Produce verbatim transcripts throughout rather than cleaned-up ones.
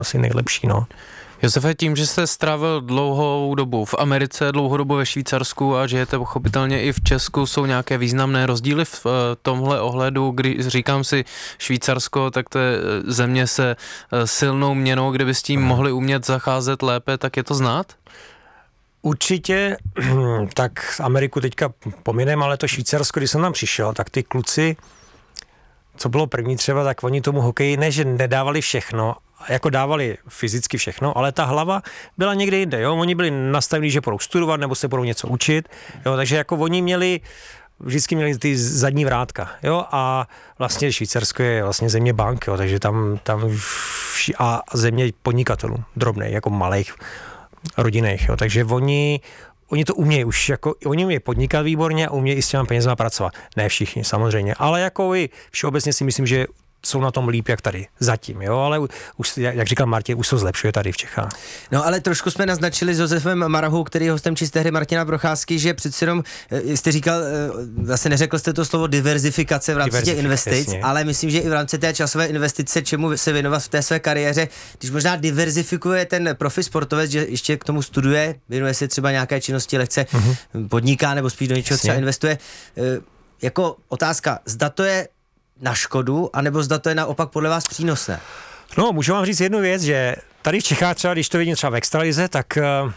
asi nejlepší, no. Josefe, tím, že jste strávil dlouhou dobu v Americe, dlouhou dobu ve Švýcarsku a žijete pochopitelně i v Česku, jsou nějaké významné rozdíly v tomhle ohledu, když říkám si Švýcarsko, tak to je země se silnou měnou, kdyby s tím hmm. mohli umět zacházet lépe, tak je to znát? Určitě, tak Ameriku teďka pominem, ale to Švýcarsko, když jsem tam přišel, tak ty kluci, co bylo první třeba, tak oni tomu hokeji ne, že nedávali všechno, jako dávali fyzicky všechno, ale ta hlava byla někde jinde, jo, oni byli nastavení, že budou studovat nebo se budou něco učit, jo, takže jako oni měli, vždycky měli ty zadní vrátka, jo, a vlastně Švýcarsko je vlastně země bank, jo, takže tam, tam vši, a země podnikatelů, drobnej, jako malých rodinných, jo, takže oni Oni to umějí už, jako, oni umějí podnikat výborně a umějí i s těma penězma pracovat. Ne všichni, samozřejmě, ale jako i všeobecně si myslím, že jsou na tom líp, jak tady zatím, jo, ale už, jak říkal Martin, už to zlepšuje tady v Čechách. No ale trošku jsme naznačili s Josefem Marahou, který je hostem Čisté hry Martina Procházky, že přeci jenom, jste říkal, zase neřekl jste to slovo diverzifikace v rámci těch investic, jasně. Ale myslím, že i v rámci té časové investice, čemu se věnovat v té své kariéře, když možná diverzifikuje ten profi sportovec, že ještě k tomu studuje, věnuje se třeba nějaké činnosti, lehce uh-huh. podniká nebo spíš do něčeho třeba investuje. Jako otázka, zda to je na škodu, anebo zda to je naopak podle vás přínosné? No, můžu vám říct jednu věc, že tady v Čechách třeba, když to vidím třeba v extralize, tak,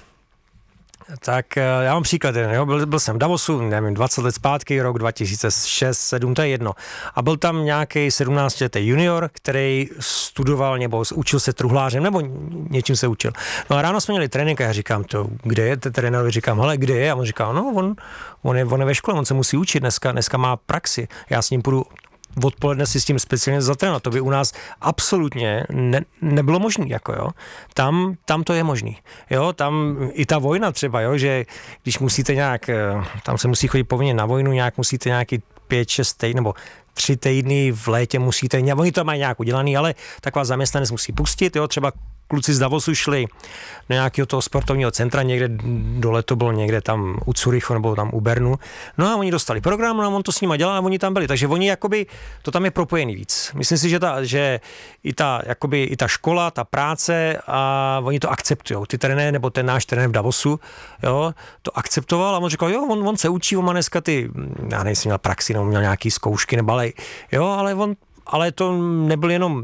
tak já mám příklad, jo, byl, byl jsem v Davosu, nevím, dvacet let zpátky, rok dva tisíce šest sedm, to je jedno. A byl tam nějaký sedmnáctiletý junior, který studoval nebo učil se truhlářem, nebo něčím se učil. No a ráno jsme měli trénink a já říkám, to, kde je? Ten trenérovi říkám, hele, kde je? A on říká, no, on, on, je, on je ve škole, on se musí učit, dneska, dneska má praxi. Já s ním půjdu odpoledne si s tím speciálně zatrénovat. To by u nás absolutně ne, nebylo možné, jako jo. Tam, tam to je možný. Jo, tam i ta vojna třeba, jo, že když musíte nějak, tam se musí chodit povinně na vojnu, nějak musíte nějaký pět, šest týdnů, nebo tři týdny v létě musíte, oni to mají nějak udělaný, ale tak vás zaměstnanec musí pustit, jo, třeba kluci z Davosu šli do nějakého toho sportovního centra, někde dole to bylo někde tam u Curychu nebo tam u Bernu. No a oni dostali program, no a on to s nima dělal a oni tam byli. Takže oni jakoby, to tam je propojený víc. Myslím si, že, ta, že i, ta, jakoby, i ta škola, ta práce a oni to akceptujou. Ty trenér nebo ten náš trenér v Davosu, jo, to akceptoval a on říkal, jo, on, on se učí, on má dneska ty, já nejsem měl praxi, nebo měl nějaký zkoušky, nebo ale, jo, ale on, ale to nebyl jenom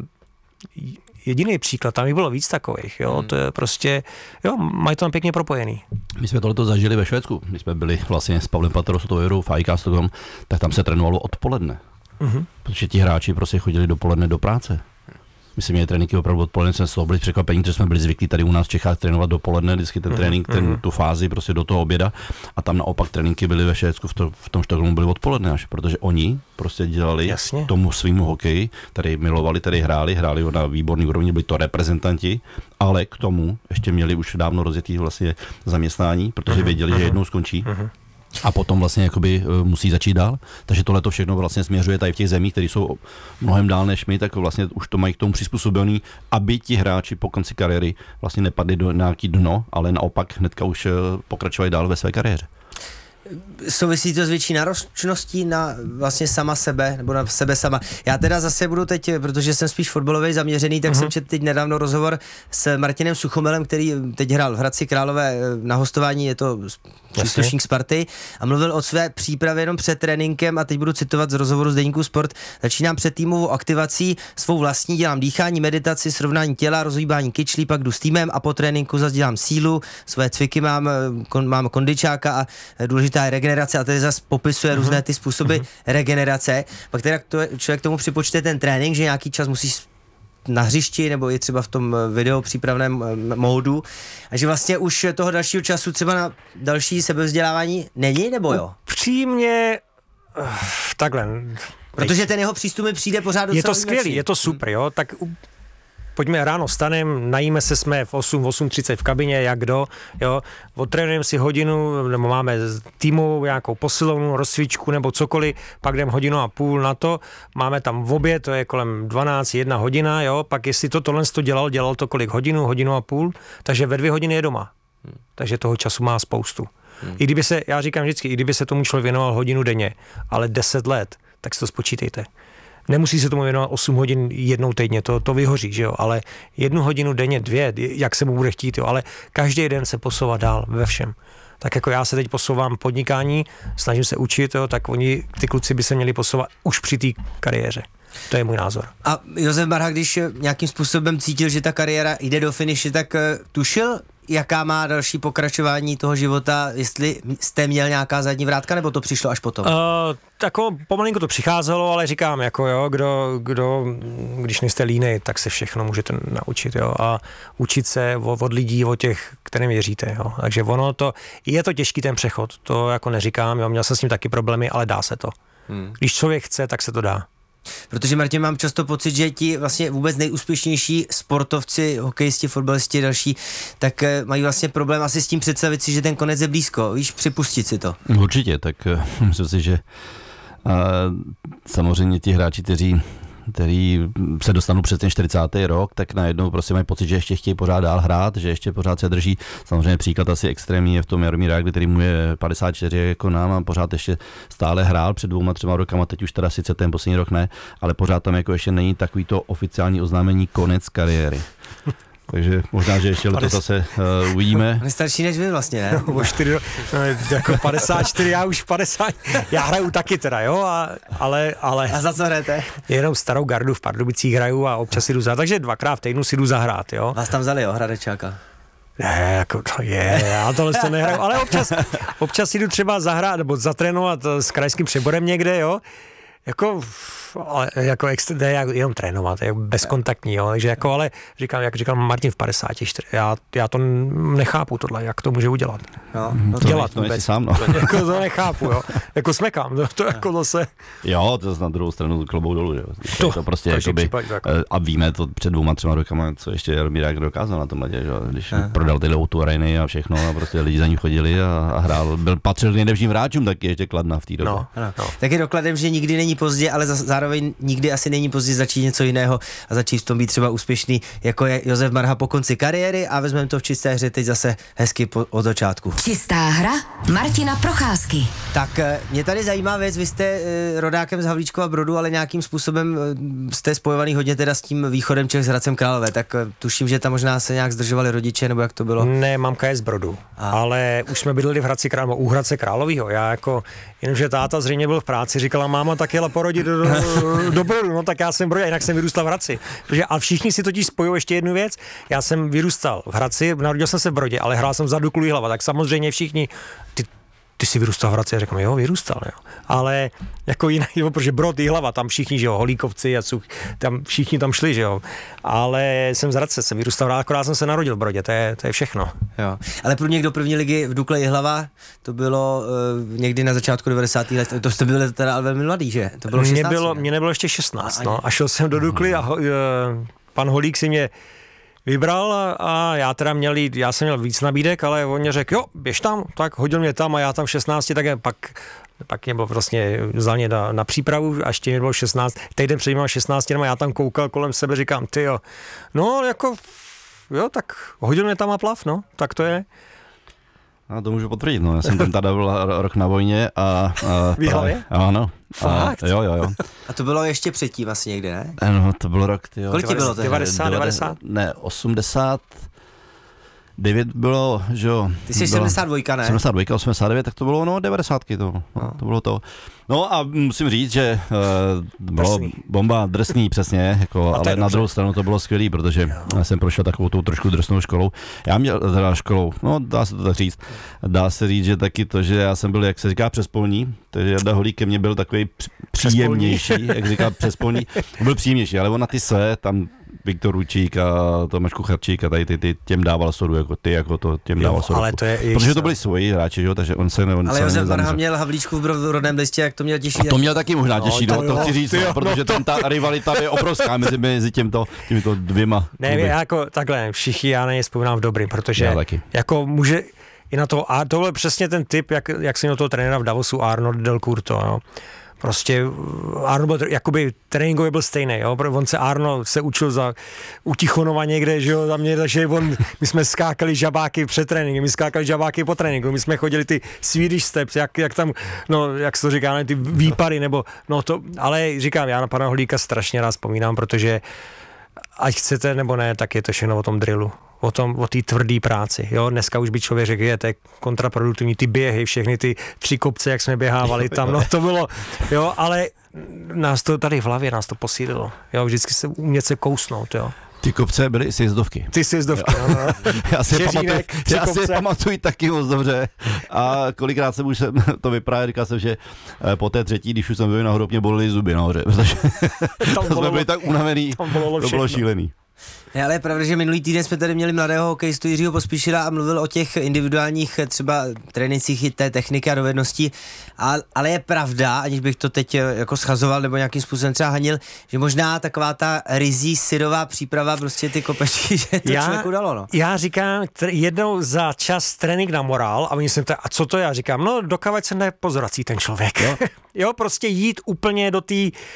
jediný příklad, tam jich bylo víc takových, jo, hmm. to je prostě, jo, mají to tam pěkně propojený. My jsme tohleto zažili ve Švédsku, my jsme byli vlastně s Pavlem Patrostovou v iCastu, tak tam se trénovalo odpoledne, hmm. protože ti hráči prostě chodili dopoledne do práce. My jsme měli tréninky opravdu odpoledne, jsme z toho byli překvapení, že jsme byli zvyklí tady u nás v Čechách trénovat dopoledne, vždycky ten trénink, ten, tu fázi prostě do toho oběda a tam naopak tréninky byly ve Švédsku, v, to, v tom Stockholmu byly odpoledne až, protože oni prostě dělali Jasně. tomu svýmu hokeji, tady milovali, tady hráli, hráli na výborný úrovni, byli to reprezentanti, ale k tomu ještě měli už dávno rozjetý vlastně zaměstnání, protože věděli, že jednou skončí. A potom vlastně jakoby musí začít dál. Takže tohle to všechno vlastně směřuje tady v těch zemích, které jsou mnohem dál než my, tak vlastně už to mají k tomu přizpůsobený, aby ti hráči po konci kariéry vlastně nepadli do nějaký dno, ale naopak hnedka už pokračovali dál ve své kariéře. Souvisí to s větší náročností na vlastně sama sebe, nebo na sebe sama. Já teda zase budu teď, protože jsem spíš fotbalový zaměřený, tak uh-huh. jsem četl teď nedávno rozhovor s Martinem Suchomelem, který teď hrál v Hradci Králové na hostování, je to příslušník Sparty a mluvil o své přípravě jenom před tréninkem a teď budu citovat z rozhovoru z deníku Sport. Začínám před týmovou aktivací svou vlastní, dělám dýchání, meditaci, srovnání těla, rozhýbání kyčlí, pak jdu s týmem a po tréninku zase dělám sílu, svoje cviky mám, kon, mám kondičáka a důležitá je regenerace a tady zase popisuje uh-huh. různé ty způsoby uh-huh. regenerace. Pak teda to, člověk tomu připočte ten trénink, že nějaký čas musíš na hřišti nebo i třeba v tom video přípravném módu a že vlastně už toho dalšího času třeba na další sebevzdělávání není, nebo jo? Upřímně uh, takhle. Protože ten jeho přístup mi přijde pořád docela je to skvělý, je to super, jo, tak pojďme ráno stanem, najíme se, jsme v osm, osm třicet v kabině, jak kdo, jo, odtrénujeme si hodinu, nebo máme týmovou nějakou posilovnu, rozcvičku nebo cokoliv, pak jdem hodinu a půl na to, máme tam v oběd, to je kolem dvanáct, jedna hodina, jo, pak jestli to tohle to dělal, dělal to kolik hodinu, hodinu a půl, takže ve dvě hodiny je doma, hmm. takže toho času má spoustu. Hmm. I kdyby se, já říkám vždycky, i kdyby se tomu člověk věnoval hodinu denně, ale deset let, tak si to spočítejte. Nemusí se tomu věnovat osm hodin jednou týdně, to, to vyhoří, že jo, ale jednu hodinu denně, dvě, jak se mu bude chtít, jo, ale každý den se posouvat dál ve všem. Tak jako já se teď posouvám podnikání, snažím se učit, jo, tak oni, ty kluci by se měli posouvat už při té kariéře. To je můj názor. A Josef Marha, když nějakým způsobem cítil, že ta kariéra jde do finiše, tak tušil, jaká má další pokračování toho života, jestli jste měl nějaká zadní vrátka, nebo to přišlo až potom? Uh, tako, pomalinko to přicházelo, ale říkám, jako jo, kdo, kdo když nejste línej, tak se všechno můžete naučit, jo, a učit se od, od lidí, od těch, kterým věříte, jo. Takže ono to, je to těžký ten přechod, to jako neříkám, jo, měl jsem s tím taky problémy, ale dá se to. Hmm. Když člověk chce, tak se to dá. Protože, Martin, mám často pocit, že ti vlastně vůbec nejúspěšnější sportovci, hokejisti, fotbalisti, další, tak mají vlastně problém asi s tím představit si, že ten konec je blízko, víš, připustit si to. Určitě, tak myslím si, že uh, samozřejmě ti hráči, kteří který se dostanou přes ten čtyřicátý rok, tak najednou prostě mají pocit, že ještě chtějí pořád dál hrát, že ještě pořád se drží. Samozřejmě příklad asi extrémní je v tom Jaromír Jágr, který mu je padesát čtyři jako nám a pořád ještě stále hrál před dvouma, třema rokama, teď už teda sice ten poslední rok ne, ale pořád tam jako ještě není takový to oficiální oznámení konec kariéry. Takže možná, že ještě letos zase uh, uvidíme. On je starší než vy vlastně, ne? O čtyři, no, jako padesát čtyři, já už padesát, já hraju taky teda, jo, a, ale, ale... A za co hrajete? Jenom starou gardu v Pardubicích hraju a občas si jdu zahrát, takže dvakrát v týdnu si jdu zahrát, jo. Vás tam vzali, jo, Hradečáka? Ne, jako to je, já tohle to nehraju, ale občas, občas si jdu třeba zahrát, nebo zatrénovat s krajským přeborem někde, jo. Jako, ale jako extra, ne, jenom trénovat, je bezkontaktní, jo, takže jako, ale říkám, jak říkal Martin v padesáti čtyři, já, já to nechápu tohle, jak to může udělat. No, no to dělat to vůbec. Sám, no. to, jako to nechápu, jo, jako smekám, to, to jako zase. Jo, to na druhou stranu klobouk dolů, jo. To, to prostě jakoby, případ, jako. a víme to před dvouma, třema rokama, co ještě Jaromír Jágr dokázal na tomhle, že když ne. prodal ty Loutu Areny a všechno a prostě lidi za ním chodili a, a hrál, byl patřil k nejlepším hráčům, taky ještě Kladna v té době. No, no. No. Taky dokladem, že nikdy není pozdě, ale zároveň nikdy asi není pozdě začít něco jiného a začít v tom být třeba úspěšný, jako je Josef Marha po konci kariéry, a vezmeme to v čisté hře teď zase hezky po, od začátku. Čistá hra Martina Procházky. Tak mě tady zajímá věc, vy jste e, rodákem z Havlíčkova Brodu, ale nějakým způsobem e, jste spojovaný hodně teda s tím východem Čech, s Hradcem Králové, tak e, tuším, že tam možná se nějak zdržovali rodiče, nebo jak to bylo? Ne, mamka je z Brodu, a. ale už jsme bydleli v Hradci Králové, u Hradce Královýho, já jako, jenomže táta zřejmě byl v práci, říkala, máma tak jela porodit do, do, do Brodu, no tak já jsem Brodu, jinak jsem vyrůstal v Hradci, protože a všichni si totiž spojují ještě jednu věc, já jsem vyrůstal v Hradci, narodil jsem se v Brodě, ale hrál jsem za Duklu Jihlava, tak samozřejmě všichni, ty, ty jsi vyrůstal v Hradci, já řeknu, jo, vyrůstal, jo. Ale jako jinak, jo, protože Brod, Jihlava, tam všichni, že jo, Holíkovci a Such, tam všichni tam šli, že jo. Ale jsem z Hradce, jsem vyrůstal, akorát jsem se narodil v Brodě, to je, to je všechno. Jo. Ale pro někdo první ligy v Dukle Jihlava, to bylo uh, někdy na začátku devadesátých let, to jste byli teda ale velmi mladý, že? To bylo šestnáct, mě bylo, ne? mě nebylo ještě šestnáct, a, no, a šel jsem do Dukly a uh, pan Holík si mě vybral a, a já teda měl jít, já jsem měl víc nabídek, ale on mě řekl, jo, běž tam, tak hodil mě tam a já tam v šestnácti, tak je, pak, pak mě byl vlastně, vzal mě na, na přípravu, až ještě mě bylo šestnáct, týden před měl šestnáct, a já tam koukal kolem sebe, říkám, ty jo, no jako, jo, tak hodil mě tam a plav, no, tak to je. A to můžu potvrdit, no, já jsem tam tady byl rok na vojně a... a v Jihlavě? Ano. Fakt? A, jo, jo, jo. A to bylo ještě předtím asi někdy, ne? No, to bylo rok, tyjo. Kolik ti bylo to? devadesát, devadesát? Ne, osmdesát devět bylo, že jo. Ty jsi sedmdesát dva, ne? sedmdesát dva, osmdesát devět, tak to bylo, no, devadesátky to, no, no. to bylo to. No a musím říct, že uh, bylo drsný. bomba drsný, přesně, jako, ale na druhou stranu to bylo skvělý, protože jo. jsem prošel takovou tou trošku drsnou školou. Já měl teda školou, no dá se to tak říct, dá se říct, že taky to, že já jsem byl, jak se říká, přespolní, takže Jarda Holík ke mně byl takový příjemnější, jak říká přespolní, byl příjemnější, ale on na ty své, tam Viktor Ručík a Tomáš Kucharčík a tady ty, ty těm dával sodu, jako ty, jako to těm dával sodu. Ale to je, protože to byli svoji hráči, jo, takže on se on ale se Josef Marha měl Havlíčku v rodném listě, jak to měl těžší. A to měl taky možná těžší, no, to, to, to chci říct, no, protože tam ta rivalita je obrovská mezi, mezi těmto, těmito dvěma. Ne, já jako takhle, všichni já na ně vzpomínám v dobrým, protože jako může i na to, a tohle přesně ten typ, jak, jak jsem měl toho trenéra v Davosu, Arnold Del Curto, jo. Prostě Arno byl, jakoby tréninkově byl stejný, jo, on se Arno se učil za u Tichonova někde, že jo, za mě, takže on, my jsme skákali žabáky před tréninkem, my skákali žabáky po tréninku, my jsme chodili ty Swedish steps, jak, jak tam, no, jak se to říká, ne, ty výpary, nebo, no to, ale říkám, já na pana Holíka strašně rád vzpomínám, protože ať chcete nebo ne, tak je to všechno o tom drillu. O tom, o té tvrdé práci, jo, dneska už by člověk řekl, je to je kontraproduktivní, ty běhy, všechny ty tři kopce, jak jsme běhávali tam, no to bylo, jo, ale nás to tady v hlavě, nás to posílilo, jo, vždycky se umět se kousnout, jo. Ty kopce byly sjezdovky. Ty sjezdovky, no, no. Já si je Čeřínek, pamatuju, já si je pamatuju taky moc dobře a kolikrát jsem už jsem to vyprávěl, říkal jsem, že po té třetí, když už jsem byl nahoru, mě bolely zuby nahoře, protože jsme byli tak unavený, to bylo šílený. Ne, ale je pravda, že minulý týden jsme tady měli mladého hokejistu Jiřího Pospíšila a mluvil o těch individuálních třeba trénincích té techniky a dovedností, ale, ale je pravda, aniž bych to teď jako schazoval nebo nějakým způsobem třeba hanil, že možná taková ta rizí syrová příprava, prostě ty kopečky, že to já, člověku dalo, no. Já říkám jednou za čas trénink na morál a oni se ptají, a co to já říkám, no dokavať se nepozvrací ten člověk. Jo, jo prostě jít úplně do té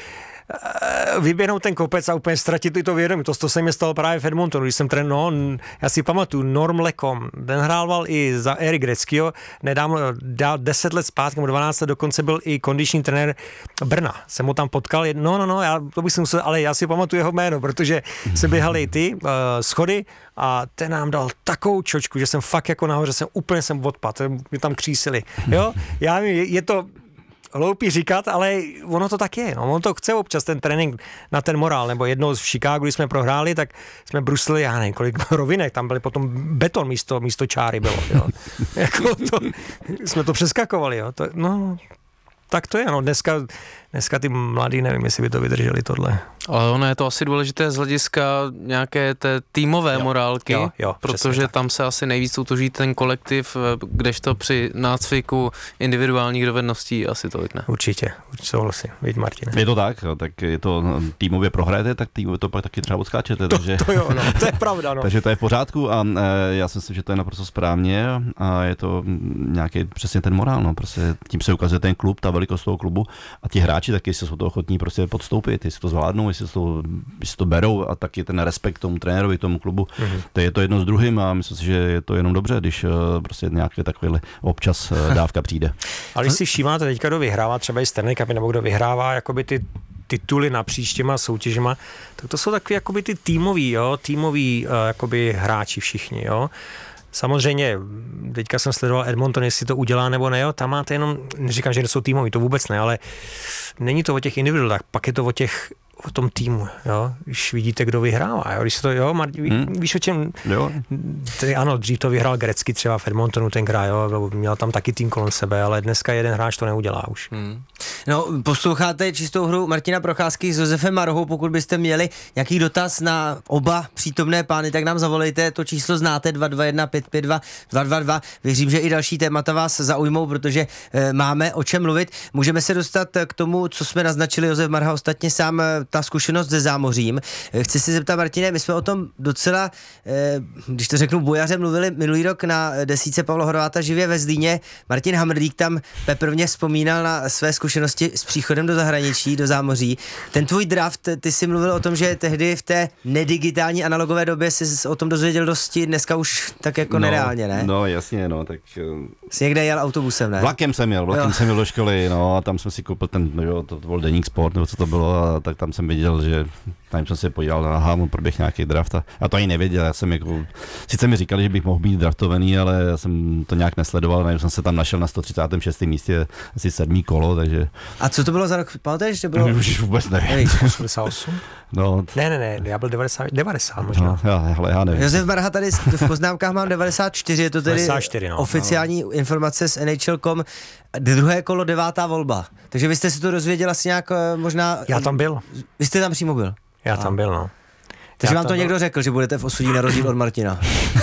vyběhnout ten kopec a úplně ztratit i to vědomí. To, to se mi stalo právě v Edmontonu, když jsem trénoval, no, já si pamatuju, Norm Lecom, ten hrával i za Erik Gretzkyho, nedávno, dal deset let zpátky, nebo dvanáct let, dokonce byl i kondiční trenér Brna. Jsem ho tam potkal, no, no, no, já, to bych si musel, ale já si pamatuju jeho jméno, protože se běhali i ty uh, schody a ten nám dal takovou čočku, že jsem fakt jako nahoře, jsem úplně jsem odpadl, mě tam křísili, jo, já vím, je, je to hloupý říkat, ale ono to tak je. No. On to chce občas ten trénink na ten morál, nebo jednou v Chicagu, když jsme prohráli, tak jsme bruslili, já nevím, kolik rovinek, tam byly potom beton místo, místo čáry bylo. Jo. Jako to, jsme to přeskakovali. Jo. To, no, tak to je. No. Dneska, dneska ty mladí, nevím, jestli by to vydrželi tohle. Ale ono je to asi důležité z hlediska nějaké té týmové jo, morálky, jo, jo, protože tam se asi nejvíc utuží ten kolektiv, kdežto při nácviku individuálních dovedností asi tolik ne. Určitě, určitě souhlasím, vidíš Martine. Je to tak, jo, tak je to týmově prohrajete, tak týmově to pak taky třeba odskáčete. To, takže, to jo, no, to je pravda. No. Takže to je v pořádku a e, já si myslím, že to je naprosto správně a je to nějaký přesně ten morál, no, prostě tím se ukazuje ten klub, ta velikost toho klubu a ti hráči taky jsou to ochotní prostě podstoupit, jestli to zvládnou, jestli to, jestli to berou a taky ten respekt tomu trenérovi, tomu klubu. Mm-hmm. To je to jedno s druhým a myslím si, že je to jenom dobře, když uh, prostě nějaké takovéhle občas uh, dávka přijde. Ale když si všímáte teďka, kdo vyhrává třeba i Stanley Cup, nebo kdo vyhrává jakoby ty tituly napříč těma soutěžima, tak to jsou takový jakoby ty týmoví, jo, týmoví uh, jakoby hráči všichni, jo. Samozřejmě, teďka jsem sledoval Edmonton, jestli to udělá nebo ne, jo, tam máte jenom, neříkám, že jsou týmoví, to vůbec ne, ale není to o těch individuálech, pak je to o těch, o tom týmu, jo, když vidíte, kdo vyhrává, jo, když se to, jo, Marti, hmm. víš o čem, jo. Tedy ano, dřív to vyhrál Gretzky třeba v Edmontonu tenkrát, jo, měl tam taky tým kolem sebe, ale dneska jeden hráč to neudělá už. Hmm. No, posloucháte čistou hru Martina Procházky s Josefem Marohou, pokud byste měli nějaký dotaz na oba přítomné pány, tak nám zavolejte, to číslo znáte, dva dva jedna pět pět dva dva dva dva. Věřím, že i další témata vás zaujmou, protože e, máme o čem mluvit. Můžeme se dostat k tomu, co jsme naznačili, Josef Marha ostatně sám, ta zkušenost se zámořím. E, chci se zeptat, Martine, my jsme o tom docela, e, když to řeknu bojaře, mluvili minulý rok na desítce Pavla Horváta živě ve Zlíně. Martin Hamrdík tam peprvně vzpomínal na své zkušenosti s příchodem do zahraničí, do zámoří. Ten tvůj draft, ty jsi mluvil o tom, že tehdy v té nedigitální analogové době jsi o tom dozvěděl dosti, dneska už tak jako no, nereálně, ne? No jasně, no, tak... Jsi někde jel autobusem, ne? Vlakem jsem jel, vlakem jo. jsem jel do školy, no a tam jsem si koupil ten, no jo, to, to byl Deník Sport, nebo co to bylo, a tak tam jsem viděl, že tam jsem se podíval, aha, mu proběh nějaký draft a já to ani nevěděl, já jsem jako, sice mi říkali, že bych mohl být draftovaný, ale já jsem to nějak nesledoval, nevím, jsem se tam našel na sto třicátém šestém místě, asi sedmý kolo, takže... A co to bylo za rok? Pamatuješ, že bylo? Už vůbec nevím. osmdesát osm? No, t... Ne, ne, ne, já byl devadesát, devadesát možná. No, já, ale já nevím. Josef Marha tady v poznámkách mám devadesát čtyři, je to tedy devadesát čtyři, no, oficiální no. informace z N H L tečka com, druhé kolo, devátá volba. Takže vy jste si to dozvěděl asi nějak možná... Já tam byl. Vy jste tam přímo byl? Já A. tam byl, no. Takže já vám to někdo byl... řekl, že budete v osudí na rozdíl od Martina.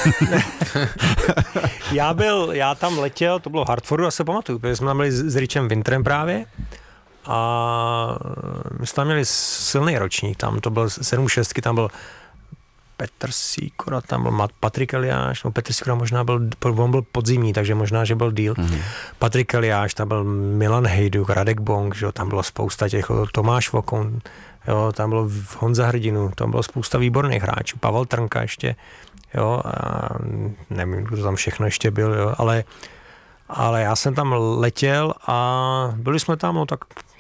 já byl, já tam letěl, to bylo v Hartfordu, já se pamatuju, protože jsme tam byli s Richem Winterem právě a my jsme tam měli silný ročník, tam to byl sedm šest, tam byl Petr Sýkora, tam byl Patrik Eliáš, no Petr Sýkora možná byl, on byl podzimní, takže možná, že byl díl. Mm-hmm. Patrik Eliáš, tam byl Milan Hejduk, Radek Bong, že jo, tam bylo spousta těch, Tomáš Vokon, jo, tam bylo Honza Hrdinu, tam bylo spousta výborných hráčů, Pavel Trnka ještě, jo, a nevím, kdo tam všechno ještě byl, jo, ale, ale já jsem tam letěl a byli jsme tam, no tak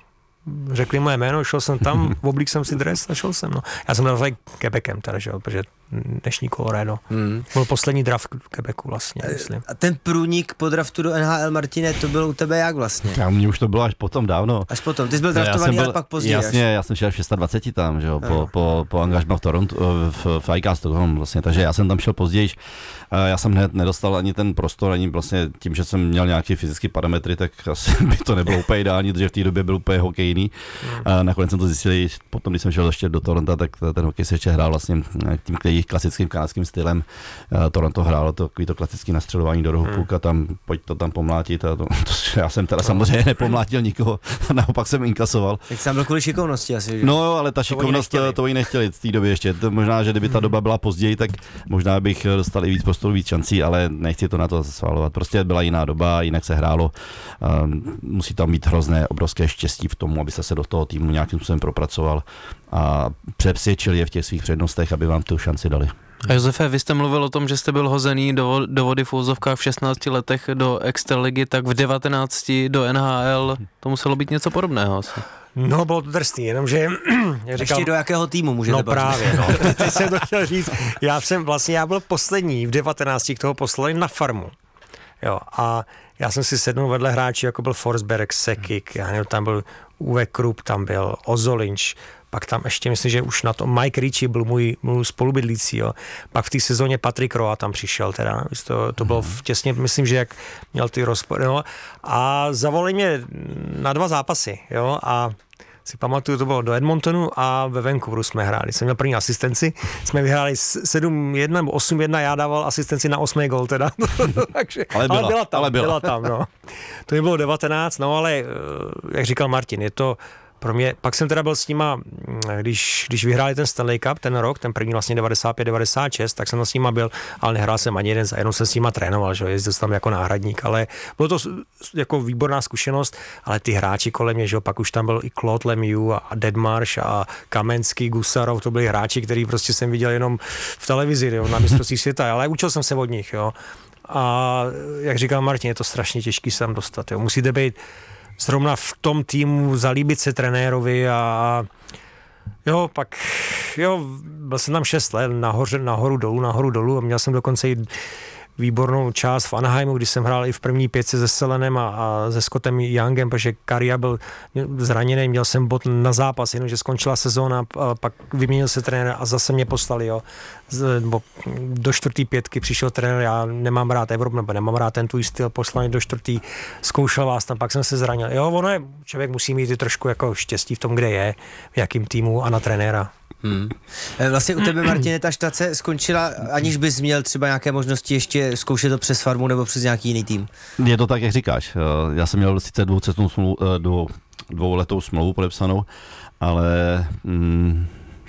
řekli moje jméno, šel jsem tam, oblík jsem si dres a šel jsem, no. Já jsem tam Quebecem teda, že jo, protože dnešní Colorado. Hmm. Byl poslední draft Quebecu vlastně, myslím. A ten průnik po draftu do N H L, Martine, to bylo u tebe jak vlastně? Já, mně už to bylo až potom dávno. Až potom, ty jsi byl draftovaný, byl, ale pak později. Jasně, až. Já jsem šel v dvacet šest tam, že jo, po, po, po angažmá v Toronto, v, v iCastu, vlastně, takže já jsem tam šel později. Já jsem hned nedostal ani ten prostor, ani vlastně tím, že jsem měl nějaké fyzické parametry, tak asi by to nebylo úplně ideální, protože v té době byl úplně hokejný. Hmm. Nakonec jsem to zjistil, potom, když jsem šel ještě do Toronto, tak ten hokej se ještě hrál vlastně tím klasickým kanadským stylem. Toronto hrálo to, to klasické nastřelování do rohu hmm. půlka, tam pojď to tam pomlátit. A to, to, já jsem teda samozřejmě nepomlátil nikoho, naopak jsem inkasoval. Tak jsem byl kvůli šikovnosti asi. Že? No jo, ale ta šikovnost, to, to oni nechtěli v té době ještě. To možná, že kdyby ta doba byla později, tak možná bych dostal i víc prostoru, víc šancí, ale nechci to na to svalovat. Prostě byla jiná doba, jinak se hrálo. Um, musí tam mít hrozné, obrovské štěstí v tom, aby se se do toho týmu nějakým způsobem propracoval a přepsvědčil je v těch svých přednostech, aby vám tu šanci dali. A Josefe, vy jste mluvil o tom, že jste byl hozený do, do vody v úzovkách v šestnácti letech do extraligy, tak v devatenácti do N H L, to muselo být něco podobného asi. No, bylo to drsný, jenomže... Jak říkal, ještě do jakého týmu můžete No právě, no, teď jsem to chtěl říct. Já jsem vlastně, já byl poslední v devatenácti, k toho poslali na farmu. Jo, a já jsem si sednul vedle hráči, jako byl Forsberg, Sekik, já nevím, tam byl Uwe Krupp, tam byl Ozolinč, pak tam ještě, myslím, že už na to Mike Ritchie byl můj, můj spolubydlící, jo. Pak v té sezóně Patrick Roy tam přišel, teda, to, to bylo těsně, myslím, že jak měl ty rozpory, no. A zavolali mě na dva zápasy, jo, a si pamatuju, to bylo do Edmontonu a ve Vancouveru jsme hráli. Jsem měl první asistenci, jsme vyhráli sedm jedna nebo osm jedna, já dával asistenci na osmý gol teda. Takže, ale, byla, ale byla tam, ale byla. byla tam, no. To mi bylo devatenáct, no ale jak říkal Martin, je to pro mě, pak jsem teda byl s nima, když, když vyhráli ten Stanley Cup ten rok, ten první vlastně devadesát pět devadesát šest, tak jsem s nima byl, ale nehrál jsem ani jeden, jenom jsem s nima trénoval, že jezdil jsem tam jako náhradník, ale bylo to jako výborná zkušenost, ale ty hráči kolem mě, že pak už tam byl i Claude Lemieux a Deadmarsh a Kamenský, Gusarov, to byli hráči, který prostě jsem viděl jenom v televizi, jo, na mistrovství světa, ale učil jsem se od nich, jo. A jak říkal Martin, je to strašně těžký se tam dostat, jo. Musíte být zrovna v tom týmu, zalíbit se trenérovi a jo, pak, jo, byl jsem tam šest let, nahoře, nahoru dolů, nahoru dolů a měl jsem dokonce i výbornou část v Anaheimu, když jsem hrál i v první pětce se Selenem a, a se Scottem Youngem, protože Kariya byl zraněný, měl jsem bod na zápas, jenomže skončila sezóna, a pak vyměnil se trenér a zase mě poslali, jo. Z, bo, do čtvrtý pětky přišel trenér, já nemám rád Evropu, nebo nemám rád ten tvůj styl, poslali do čtvrtý, zkoušel vás tam, pak jsem se zranil. Jo, ono je, člověk musí mít i trošku jako štěstí v tom, kde je, v jakým týmu a na trenéra. Hmm. Vlastně u tebe, Martine, ta štace skončila, aniž bys měl třeba nějaké možnosti ještě zkoušet to přes farmu nebo přes nějaký jiný tým? Je to tak, jak říkáš. Já jsem měl sice dvoucetnou smlouvu, dvou, dvouletou smlouvu podepsanou, ale mm,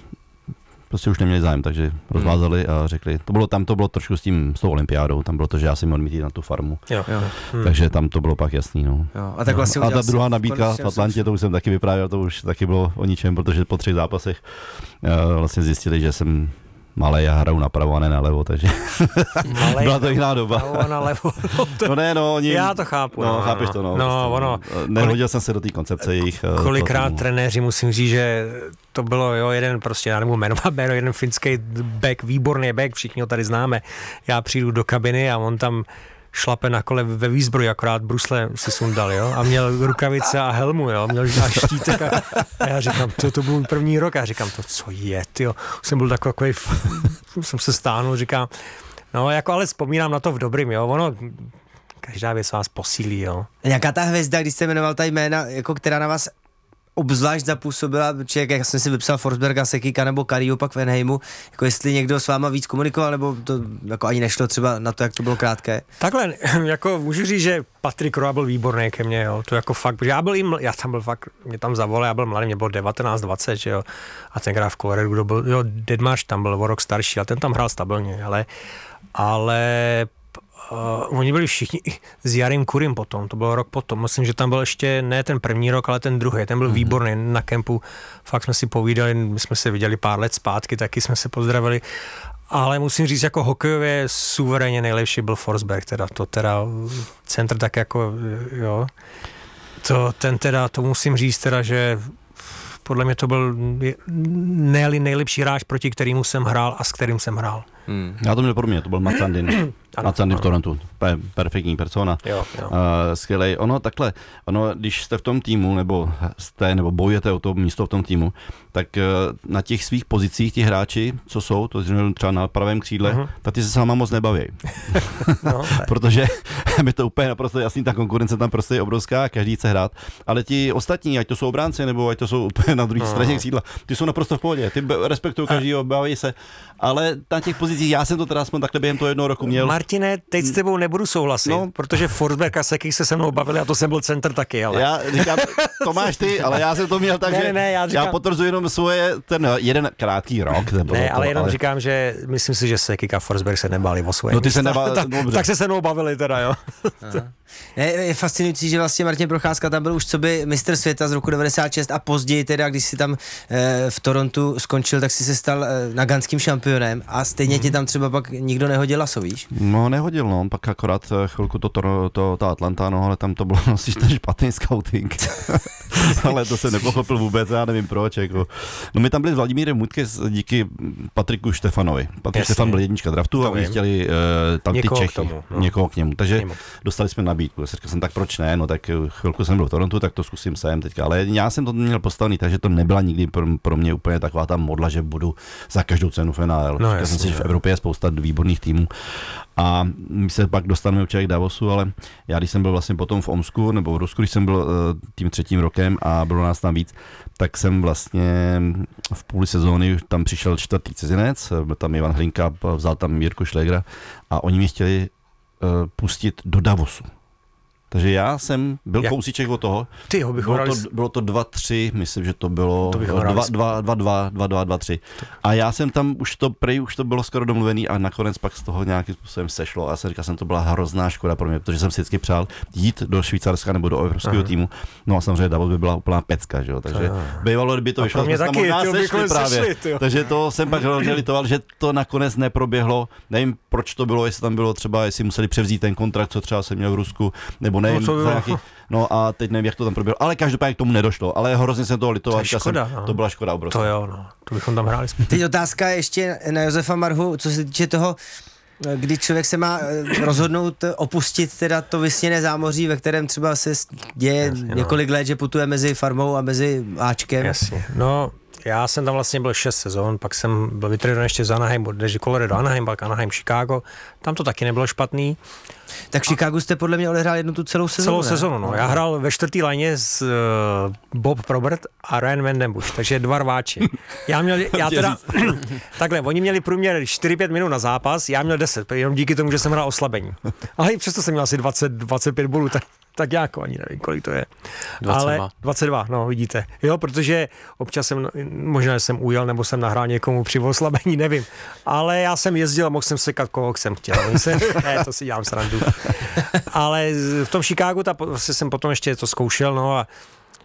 prostě už neměli zájem, takže rozvázali a řekli, to bylo tam to bylo trošku s tím, s tou olympiádou, tam bylo to, že já jsem měl mít jít na tu farmu. Jo. Jo. Hmm. Takže tam to bylo pak jasný, no. Jo. A, tak vlastně a ta druhá nabídka v Atlantě, to už jsem taky vyprávěl, to už taky bylo o ničem, protože po třech zápasech uh, vlastně zjistili, že jsem malej a hraju napravo a ne nalevo, takže malej, byla to jiná doba. A nalevo. No ne, no, oni... Já to chápu. No, no, chápeš to, no. No, prostě, ono... Nehodil jsem se do té koncepce jejich... Kolikrát trenéři, musím říct, že to bylo, jo, jeden prostě, já nebudu jmenovat jméno, jeden finský back, výborný back, všichni ho tady známe. Já přijdu do kabiny a on tam šlape na kole ve výzbroji, akorát brusle si sundal, jo, a měl rukavice a helmu, jo, měl a štítek a, a já říkám, to, to byl první rok, a já říkám, to co je, tyjo, jsem byl takový, jsem se stáhnul, říkám, no, jako ale vzpomínám na to v dobrým, jo, ono, každá věc vás posílí, jo. Nějaká ta hvězda, když jste jmenoval ta jména, jako která na vás obzvlášť zapůsobila, člověk, jak jsem si vypsal Forsberga, Sekika nebo Kariu pak v Enheimu, jako jestli někdo s váma víc komunikoval, nebo to jako ani nešlo třeba na to, jak to bylo krátké? Takhle, jako můžu říct, že Patrik Roa byl výborný ke mně, jo, to jako fakt, protože já byl jim, já tam byl fakt, mě tam zavolal, já byl mladý, mě bylo devatenáct dvacet, že jo, a tenkrát v Coloradu, kdo byl, jo, Dedmáš tam byl o rok starší, a ten tam hrál stabilně, ale, ale Uh, oni byli všichni s Jarim Kurim potom, to bylo rok potom, myslím, že tam byl ještě ne ten první rok, ale ten druhý, ten byl mm-hmm. výborný na kempu, fakt jsme si povídali, my jsme se viděli pár let zpátky, taky jsme se pozdravili, ale musím říct, jako hokejově suverénně nejlepší byl Forsberg, teda to teda centr tak jako, jo, to ten teda, to musím říct teda, že podle mě to byl ne- nejlepší hráč, proti kterému jsem hrál a s kterým jsem hrál. Hmm. Já to měl pro mě, to byl Mats Sandin. Mats Sandin v Torontu, Pe- perfektní persona. Jo, jo. Uh, skvělej. Ono takhle, ono, když jste v tom týmu, nebo jste, nebo bojujete o to místo v tom týmu, tak uh, na těch svých pozicích ti hráči, co jsou, to třeba na pravém křídle, uh-huh. tak ty se s váma moc nebaví. no, protože je to úplně naprosto jasný, ta konkurence tam prostě je obrovská, každý chce hrát, ale ti ostatní, ať to jsou obránci, nebo ať to jsou úplně na druhé uh-huh. straně křídla, ty jsou naprosto v pohodě, ty respektují každýho, baví se, ale na těch pozicích, já jsem to teda aspoň takhle během toho jednoho roku měl. Martine, teď s tebou nebudu souhlasit, no, protože Forsberg a Sekik se se mnou bavili a to jsem byl centr taky, ale. Já říkám, to máš ty, ale já jsem to měl tak, ne, že ne, ne, já, říkám... já potvrzuji jenom svoje, ten jeden krátký rok. Nebo ne, to, ale jenom ale... říkám, že myslím si, že Sekik a Forsberg se nebáli o svoje no, ty místa. se nebá... tak, tak se se mnou bavili teda, jo. Ne, je fascinující, že vlastně Martin Procházka tam byl už coby mistr světa z roku devadesát šest a později teda, když si tam e, v Torontu skončil, tak si se stal e, naganským šampionem a stejně mm-hmm. tě tam třeba pak nikdo nehodil laso, víš? No nehodil, no, pak akorát chvilku to, to, to ta Atlanta, no, ale tam to bylo asi ten špatný scouting. Ale to se nepochopil vůbec, já nevím proč, jako. No my tam byli s Vladimírem Mutke díky Patriku Štefanovi. Patrik Jasně. Štefan byl jednička draftu to a oni chtěli uh, tam ty Čechy, k tomu, no. někoho k němu, takže němu. Dostali jsme nabídku. Říkal jsem, tak proč ne, no tak chvilku jsem byl v Torontu, tak to zkusím sem teďka, ale já jsem to měl postavený, takže to nebyla nikdy pro, pro mě úplně taková ta modla, že budu za každou cenu v N H L. No, já jsem si, že v Evropě je spousta výborných týmů a my se pak dostaneme určitě k Davosu, ale já když jsem byl vlastně potom v Omsku nebo v Rusku, když jsem byl uh, tím třetím rokem a bylo nás tam víc, tak jsem vlastně v půli sezóny tam přišel čtvrtý cizinec, byl tam Ivan Hlinka, vzal tam Jirku Šlegra a oni mě chtěli uh, pustit do Davosu. Takže já jsem byl kousíček od toho. Ty ho bych bylo, to, bylo to dva tři, myslím, že to bylo dva dva tři. A já jsem tam, už to prej, už to bylo skoro domluvený a nakonec pak z toho nějakým způsobem sešlo. A já jsem říkal, jsem to byla hrozná škoda pro mě, protože jsem si vždycky přál jít do Švýcarska nebo do evropského Aha. týmu. No a samozřejmě Davos by byla úplná pecka, že jo. Takže bývalo, kdyby to vyšlo, jsme možná sešli právě. Sešli, takže to jsem pak hrozně litoval, že to nakonec neproběhlo. Nevím, proč to bylo, jestli tam bylo třeba, jestli museli převzít ten kontrakt, co třeba jsem měl v Rusku, nebo nevím, no, nějaký, no a teď nevím, jak to tam proběhlo, ale každopádně k tomu nedošlo, ale hrozně jsem toho litoval, to, škoda, jsem, no. to byla škoda obrovská. To jo, no, to bychom tam hráli. Teď otázka ještě na Josefa Marhu, co se týče toho, kdy člověk se má rozhodnout opustit teda to vysněné zámoří, ve kterém třeba se děje Jasně, několik no. let, že putuje mezi farmou a mezi Ačkem. Jasně, no já jsem tam vlastně byl šest sezon, pak jsem byl vytrénován ještě z Anaheim, než Colorado Anaheim, pak Anaheim Chicago, tam to taky nebylo špatný. Tak v Chicagu jste podle mě odehrál jednu tu celou sezonu, Celou ne? sezonu, no. Já hrál ve čtvrtý lajně s uh, Bob Probert a Ryan Vandenbush, takže dva rváči. Já měl, já teda, takhle, oni měli průměr čtyři pět minut na zápas, já měl deset, jenom díky tomu, že jsem hrál oslabení. Ale i přesto jsem měl asi dvacet dvacet pět bolů, tak tak jako ani nevím, kolik to je. dvacet dva. Ale dvacet dva, no vidíte. Jo, protože občas jsem, možná jsem ujel, nebo jsem nahrál někomu při oslabení, nevím. Ale já jsem jezdil a mohl jsem sekat, koho jsem chtěl. Jsem, ne, to si dělám srandu. Ale v tom Chicagu ta, vlastně jsem potom ještě to zkoušel, no a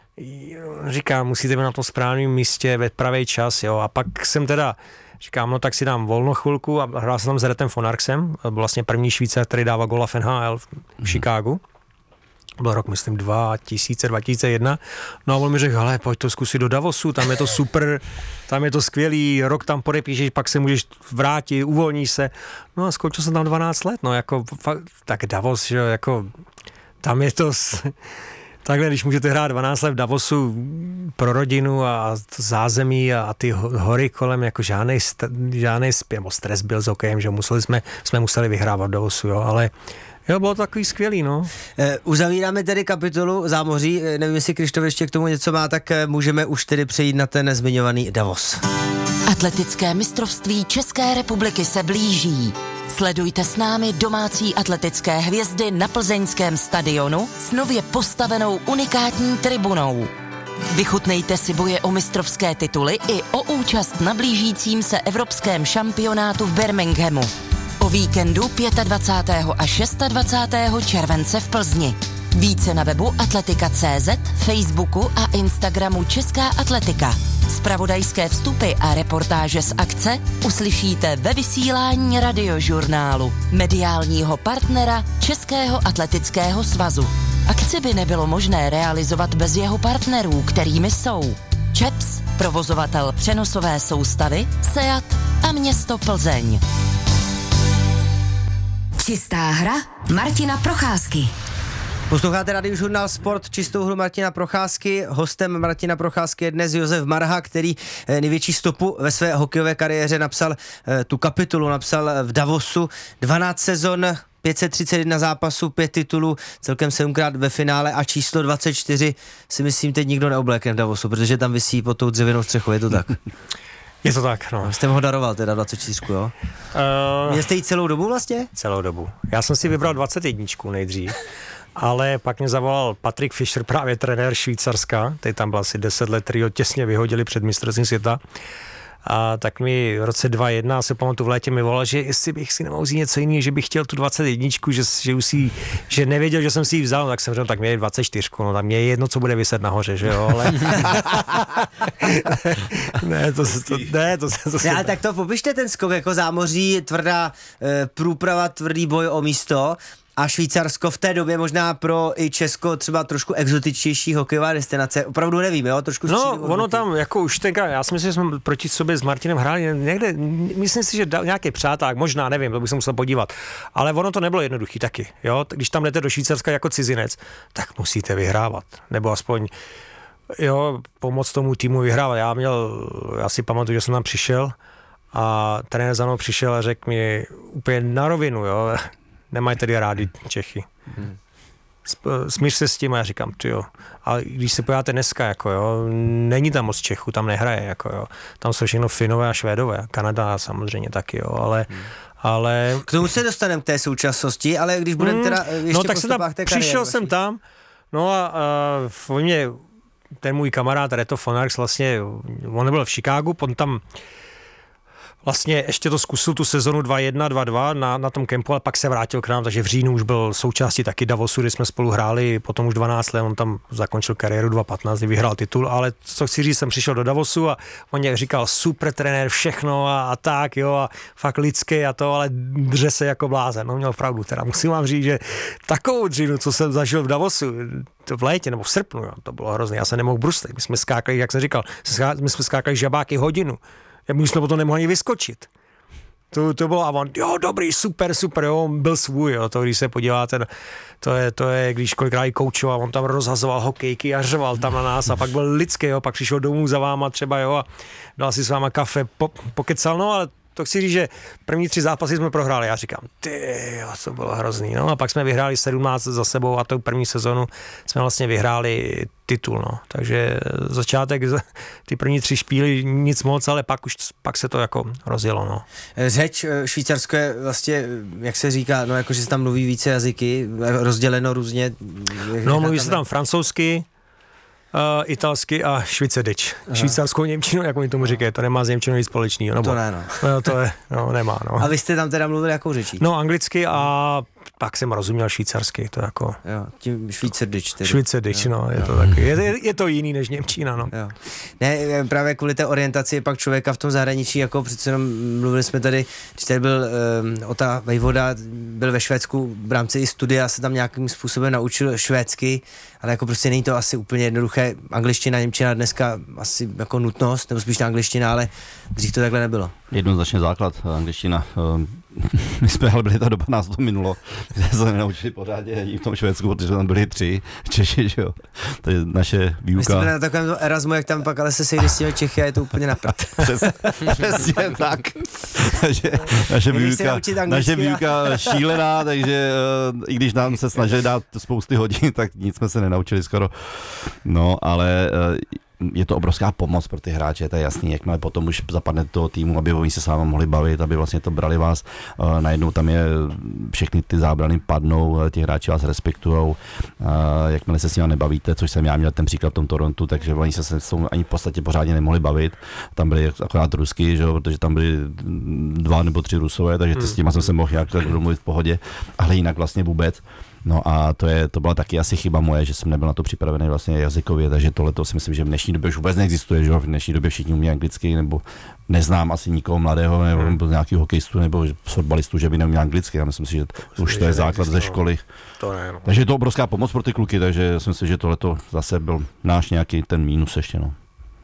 říkám, musíte být na tom správném místě ve pravý čas, jo. A pak jsem teda říkám, no tak si dám volno chvilku a hrál jsem tam s Retem von Arxem, byl vlastně první Švýcar, který dává gola v N H L v Chicagu. Byl rok, myslím, dva tisíce, dva tisíce jedna. No a on mi řekl, hele, pojď to zkusit do Davosu, tam je to super, tam je to skvělý, rok tam podepíšeš, pak se můžeš vrátit, uvolníš se. No a skončil jsem tam dvanáct let, no jako, fakt, tak Davos, že jako, tam je to, takhle, když můžete hrát dvanáct let v Davosu pro rodinu a zázemí a, a ty hory kolem, jako žádnej, st- žádnej stres byl s hokejem, že museli jsme, jsme museli vyhrávat v Davosu, jo, ale Jo, bylo to takový skvělý, no. E, uzavíráme tedy kapitolu zámoří, e, nevím, jestli Krištof ještě k tomu něco má, tak e, můžeme už tedy přejít na ten zmiňovaný Davos. Atletické mistrovství České republiky se blíží. Sledujte s námi domácí atletické hvězdy na plzeňském stadionu s nově postavenou unikátní tribunou. Vychutnejte si boje o mistrovské tituly i o účast na blížícím se evropském šampionátu v Birminghamu. O víkendu dvacátého pátého a dvacátého šestého července v Plzni. Více na webu atletika tečka cé zet, Facebooku a Instagramu Česká atletika. Zpravodajské vstupy a reportáže z akce uslyšíte ve vysílání Radiožurnálu, mediálního partnera Českého atletického svazu. Akci by nebylo možné realizovat bez jeho partnerů, kterými jsou ČEPS, provozovatel přenosové soustavy, SEAT a město Plzeň. Čistá hra Martina Procházky. Posloucháte Radiožurnál Sport, čistou hru Martina Procházky. Hostem Martina Procházky je dnes Josef Marha, který největší stopu ve své hokejové kariéře napsal, tu kapitolu napsal v Davosu. dvanáct sezon, pět set třicet jedna zápasů, pět titulů, celkem sedmkrát ve finále a číslo dvacet čtyři si myslím teď nikdo neoblékne v Davosu, protože tam visí pod tou dřevěnou střechou, je to tak? Je to tak, no. Jste ho daroval teda dvacet čtyři, jo? Uh, Měl jste jí celou dobu vlastně? Celou dobu. Já jsem si vybral dvacet jedna nejdřív. Ale pak mě zavolal Patrick Fischer, právě trenér Švýcarska, teď tam byl asi deset let, který ho těsně vyhodili před mistrovstvím světa. A tak mi v roce dva jedna, se pamatuju v létě, mi volal, že jestli bych si nemohl vzít něco jiného, že bych chtěl tu dvacet jedna, že, že, už si, že nevěděl, že jsem si ji vzal, no, tak jsem řekl, tak mě je dvacet čtyři, no tak mě je jedno, co bude vyset nahoře, že jo, ale... ne, to, to, ne, to, to, to ne, ale tak to popište ten skok, jako zámoří, tvrdá e, průprava, tvrdý boj o místo. A Švýcarsko v té době možná pro i Česko třeba trošku exotičtější hokejová destinace. Opravdu nevím, jo? Trošku no, ono tam jako už tenkrát, já si myslím, že jsme proti sobě s Martinem hráli někde, myslím si, že nějaký přáták, možná, nevím, to bych se musel podívat. Ale ono to nebylo jednoduchý taky, jo? Když tam jdete do Švýcarska jako cizinec, tak musíte vyhrávat. Nebo aspoň, jo, pomoct tomu týmu vyhrávat. Já měl, já si pamatuju, že jsem tam přišel a trenér za mnou přišel a řekl mi úplně na rovinu, jo, nemají tedy rádi Čechy. Hmm. Smíř se s tím a já říkám, tyjo, ale když se podíváte dneska, jako jo, není tam moc Čechů, tam nehraje, jako jo, tam jsou všechno Finové a Švédové, Kanada samozřejmě taky, jo, ale, hmm. ale... K tomu se dostaneme k té současnosti, ale když budeme teda ještě no, tak jsem tam, přišel jsem vaši. tam, no a, a uh, mě, ten můj kamarád Reto Fonarks vlastně, on nebyl v Chicagu, on tam vlastně ještě to zkusil tu sezonu dva jedna, dva dva na, na tom kempu, ale pak se vrátil k nám, takže v říjnu už byl součástí taky Davosu, kdy jsme spolu hráli, potom už dvanáct let, on tam zakončil kariéru dva patnáct, kdy vyhrál titul, ale co chci říct, jsem přišel do Davosu a on mě říkal super trenér, všechno a, a tak, jo, a fakt lidský a to, ale dře se jako blázen, no měl pravdu, teda musím vám říct, že takovou dřinu, co jsem zažil v Davosu, to v létě nebo v srpnu, jo, to bylo hrozné, já se nemohl bruslit, my jsme skákali, jak jsem říkal, my jsme skákali žabáky hodinu. My jsme potom nemohli vyskočit. To, to bylo a on, jo, dobrý, super, super, jo, on byl svůj, jo, to když se podíváte, to je, to je, když kolikrát i koučoval, on tam rozhazoval hokejky a řval tam na nás a pak byl lidský, jo, pak přišel domů za váma třeba, jo, a dal si s váma kafe, po, pokecal, no, ale to chci říct, že první tři zápasy jsme prohráli, já říkám, ty, jo, to bylo hrozný, no, a pak jsme vyhráli sedmnáct za sebou a tou první sezonu jsme vlastně vyhráli titul, no, takže začátek, ty první tři špíly nic moc, ale pak už, pak se to jako rozjelo, no. Řeč, Švýcarsko je vlastně, jak se říká, no, jako, že se tam mluví více jazyky, rozděleno různě. No, mluví se tam francouzsky, Uh, italsky a švýcardič. Švýcarskou němčinu, jak oni tomu říkají, to nemá s němčinou nic společného. No, to ne, no. no. To je, no, nemá, no. A vy jste tam teda mluvili jakou řečí? No, anglicky a pak jsem rozuměl švýcarsky, to jako... Jo, tím švýcardič tedy. Švýcardič, no, je to taky, je, je to jiný než němčina, no. Jo. Ne, právě kvůli té orientaci pak člověka v tom zahraničí, jako přece jenom mluvili jsme tady, když tady byl um, Ota Vejvoda, byl ve Švédsku v rámci i studia, se tam nějakým způsobem naučil švédsky, ale jako prostě není to asi úplně jednoduché. Angličtina, němčina dneska asi jako nutnost, nebo spíš ta angličtina, ale dřív to takhle nebylo. Jednoznačně základ, angličtina. my jsme ale byli, ta doba nás to minulo, kde se nenaučili pořádně i v tom Švédsku, protože tam byli tři Češi, že jo. To je naše výuka. My jsme byli na takovém Erasmu, jak tam pak ale se sejde s těmi Čechy a je to úplně na prd. Přes, přesně tak. takže naše výuka, naše výuka šílená, takže uh, i když nám se snažili dát spousty hodin, tak nic jsme se nenaučili skoro. No, ale uh, je to obrovská pomoc pro ty hráče, to je jasný, jakmile potom už zapadne do toho týmu, aby oni se s vámi mohli bavit, aby vlastně to brali vás, uh, najednou tam je, všechny ty zábrany padnou, ti hráči vás respektujou, uh, jakmile se s nimi nebavíte, což jsem já měl ten příklad v tom Torontu, takže oni se s tou ani v podstatě pořádně nemohli bavit, tam byli akorát Rusky, že jo, protože tam byli dva nebo tři Rusové, takže s těma jsem se mohl nějak domluvit v pohodě, ale jinak vlastně vůbec. No a to, je, to byla taky asi chyba moje, že jsem nebyl na to připravený vlastně jazykově, takže tohle to si myslím, že v dnešní době už vůbec neexistuje, že v dnešní době všichni umí anglicky, nebo neznám asi nikoho mladého, nebo, nebo nějakého hokejistu, nebo fotbalistu, že by neuměl anglicky, já myslím si, že to, už to je základ ze školy. To ne, no. Takže je to obrovská pomoc pro ty kluky, takže já si myslím, že tohle to zase byl náš nějaký ten mínus ještě, no.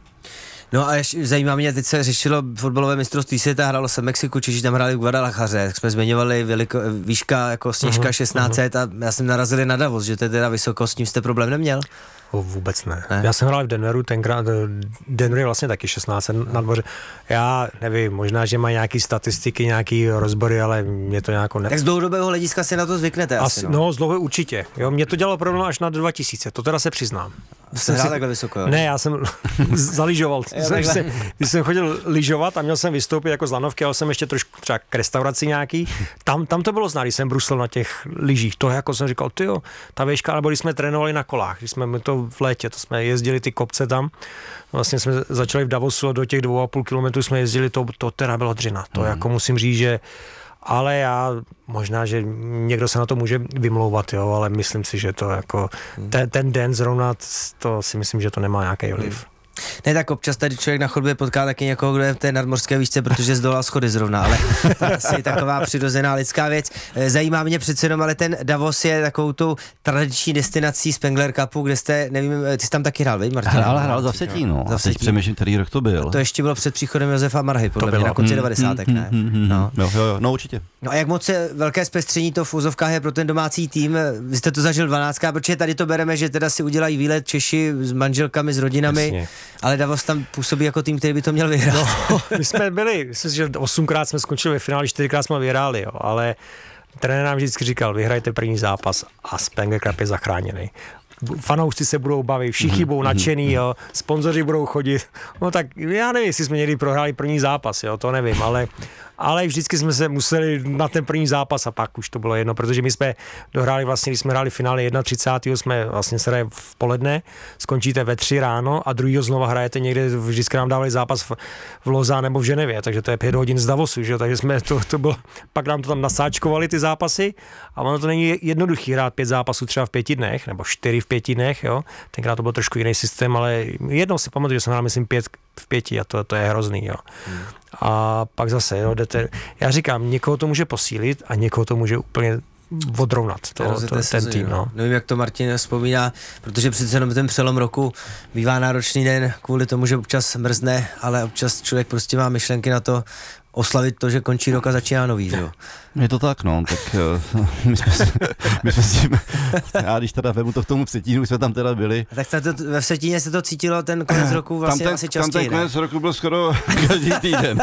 No a ještě zajímá mě, teď se řešilo fotbalové mistrovství světa, hrálo se v Mexiku, Češi tam hráli v Guadalajaře, tak jsme zmiňovali veliko, výška jako Sněžka uh-huh, šestnáct set uh-huh. a já jsem narazil na Davos, že to je teda vysokost, s tím jste problém neměl? O, vůbec ne. ne. Já jsem hrál v Denveru, tenkrát Denver je vlastně taky šestnáct set na dvoře. Já nevím, možná, že mají nějaký statistiky, nějaký rozbory, ale mě to nějak ne... Tak z dlouhodobého hlediska si na to zvyknete asi, asi no. No, z dlouho určitě. Jo, mě to dělalo problém až na dva tisíce, to teda se přiznám. Jsem hrál si... takhle vysoko, jo? Ne, já jsem zaližoval. Když jsem, když jsem chodil lyžovat a měl jsem vystoupit jako z lanovky, ale jsem ještě trošku třeba k restauraci nějaký. Tam, tam to bylo znát, když jsem bruslil na těch lyžích. To jako jsem říkal, tyjo, ta výška, nebo když jsme trénovali na kolách, když jsme to v létě, to jsme jezdili ty kopce tam. Vlastně jsme začali v Davosu a do těch dvou a půl kilometrů jsme jezdili, to, to teda bylo dřina. To mm. jako musím říct, že ale já, možná, že někdo se na to může vymlouvat, jo, ale myslím si, že to jako, ten, ten den zrovna, to si myslím, že to nemá nějaký vliv. Ne, tak občas tady člověk na chodbě potká taky někoho, kdo je v té nadmořské výšce, protože zdolal schody zrovna, ale to je asi taková přirozená lidská věc. Zajímá mě přece jenom, ale ten Davos je takovou tou tradiční destinací Spengler Cupu, kde jste, nevím, ty jsi tam taky hrál, vej, Martin? Hrál, hrál za Vsetín, no. Za Vsetín. Přemýšlím, který rok to byl. To ještě bylo před příchodem Josefa Marhy, podle mě, na konci devadesátek, ne? No. Jo, jo, jo, no určitě. No a jak moc se velké zpestření to v úzovkách je pro ten domácí tým? Vy jste to zažil dvanáctkrát, protože tady to bereme, že teda si udělají výlet Češi s manželkami, s rodinami, jasně. Ale Davos tam působí jako tým, který by to měl vyhrát. No, my jsme byli, myslím si, že osmkrát jsme skončili ve finále, čtyřikrát jsme vyhráli, jo, ale trenér nám vždycky říkal, vyhrajte první zápas a Spengler Cup je zachráněný. Fanoušci se budou bavit, všichni budou nadšený, jo, sponzoři budou chodit. No tak já nevím, jestli jsme někdy prohráli první zápas, jo, to nevím, ale, ale vždycky jsme se museli na ten první zápas a pak už to bylo jedno, protože my jsme dohráli vlastně, když jsme hráli finále třicátého prvního jsme vlastně se hraje v poledne, skončíte ve tři ráno a druhýho znova hrajete někde, vždycky nám dávali zápas v, v Loza nebo v Ženevě, takže to je pět hodin z Davosu, že jo, takže jsme to, to bylo, pak nám to tam nasáčkovali ty zápasy a ono to není jednoduchý hrát pět zápasů třeba v pěti dnech, nebo čtyři v pěti dnech, jo, tenkrát to byl trošku jiný systém, ale jednou si pamatuju, že jsem hrál, myslím, pět v pěti a to, to je hrozný, jo. Hmm. A pak zase, jo, jdete, já říkám, někoho to může posílit a někoho to může úplně odrovnat, to, to, to, ten tým, no. Nevím, jak to Martin vzpomíná, protože přece jenom ten přelom roku bývá náročný den kvůli tomu, že občas mrzne, ale občas člověk prostě má myšlenky na to oslavit to, že končí rok a začíná nový, že jo? Je to tak, no, tak uh, my jsme, my jsme s tím, já když teda vemu to k tomu Vsetínu, jsme tam teda byli. A tak to, ve Vsetíně se to cítilo ten konec roku vlastně ten, asi častěji, tam ten konec ne? roku byl skoro každý týden.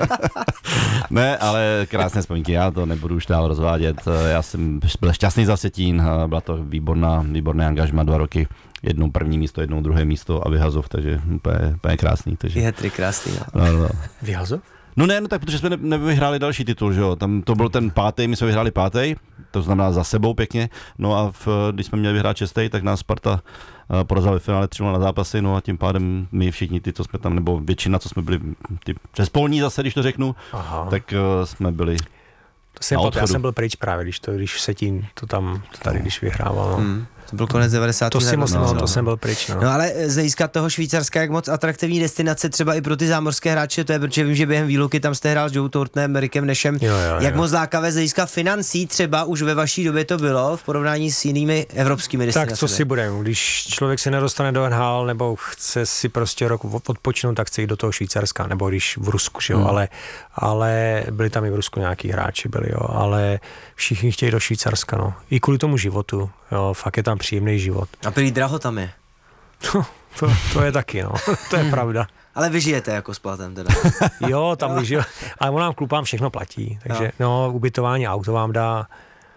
Ne, ale krásné vzpomínky, já to nebudu už dál rozvádět, já jsem byl šťastný za Vsetín, byla to výborná, výborné angažma, dva roky. Jednou první místo, jednou druhé místo a Vyhazov, takže úplně, úplně krásný. Takže... Je tři krásný, no. No, no. Vyhazov? No ne, no tak protože jsme ne, nevyhráli další titul, že jo, tam to byl ten pátý, my jsme vyhráli pátý, to znamená za sebou pěkně, no a v, když jsme měli vyhrát šestý, tak nás Sparta uh, porazila ve finále tři nula na zápasy, no a tím pádem my všichni ty, co jsme tam, nebo většina, co jsme byli, ty přespolní zase, když to řeknu, aha. tak uh, jsme byli to jsem pot, já jsem byl pryč právě, když to, když Vsetín to tam, to tady, když vyhrával, no. Hmm. To byl konec devadesátých To si moc, no, no, to jsem byl pryč, no. No ale z hlediska toho Švýcarska, jak moc atraktivní destinace třeba i pro ty zámořské hráče, to je, protože vím, že během výluky tam jste hrál s Joe Thorntonem, Rickem Nashem, jo, jo, jak jo. moc lákavé z hlediska financí třeba už ve vaší době to bylo v porovnání s jinými evropskými destinacemi. Tak co si budeme, když člověk se nedostane do N H L nebo chce si prostě rok odpočinout, tak chce jít do toho Švýcarska, nebo když v Rusku, že jo, hmm. ale, ale byli tam i v Rusku nějaký hráči, byli, jo, ale všichni chtějí do Švýcarska, no. I kvůli tomu životu, jo, fakt je tam příjemný život. A prý draho tam je. To, to, to je taky, no, to je hmm. pravda. Ale vy žijete jako s platem teda. Jo, tam vyžiju, ale on nám klubám všechno platí, takže no, no ubytování, auto vám dá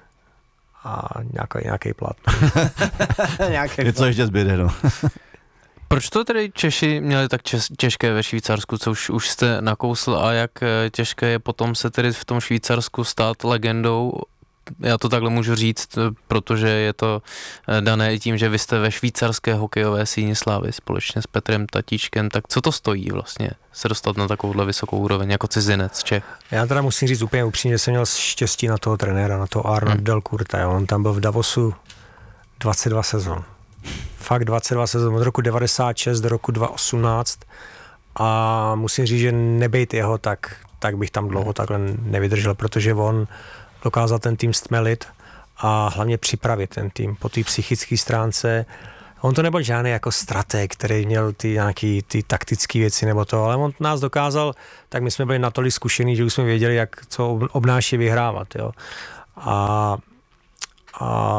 a nějaký, nějaký plat. Nějaký Něco ještě zbyde, no. Proč to tedy Češi měli tak čes, těžké ve Švýcarsku, co už, už jste nakousl, a jak těžké je potom se tedy v tom Švýcarsku stát legendou? Já to takhle můžu říct, protože je to dané i tím, že vy jste ve švýcarské hokejové síni slávy společně s Petrem Tatíčkem, tak co to stojí vlastně se dostat na takovouhle vysokou úroveň jako cizinec Čech? Já teda musím říct úplně upřímně, že jsem měl štěstí na toho trenéra, na toho Arna hmm. Delcourta, jo. On tam byl v Davosu dvacet dva sezon. Fakt dvacet dva sezon, od roku devadesát šest do roku dva tisíce osmnáct a musím říct, že nebejt jeho, tak, tak bych tam dlouho takhle nevydržel, protože on dokázal ten tým stmelit a hlavně připravit ten tým po té psychické stránce. On to nebyl žádný jako strateg, který měl ty nějaký ty taktické věci nebo to, ale on nás dokázal, tak my jsme byli natolik zkušení, že už jsme věděli, jak co obnáší vyhrávat, jo. A, a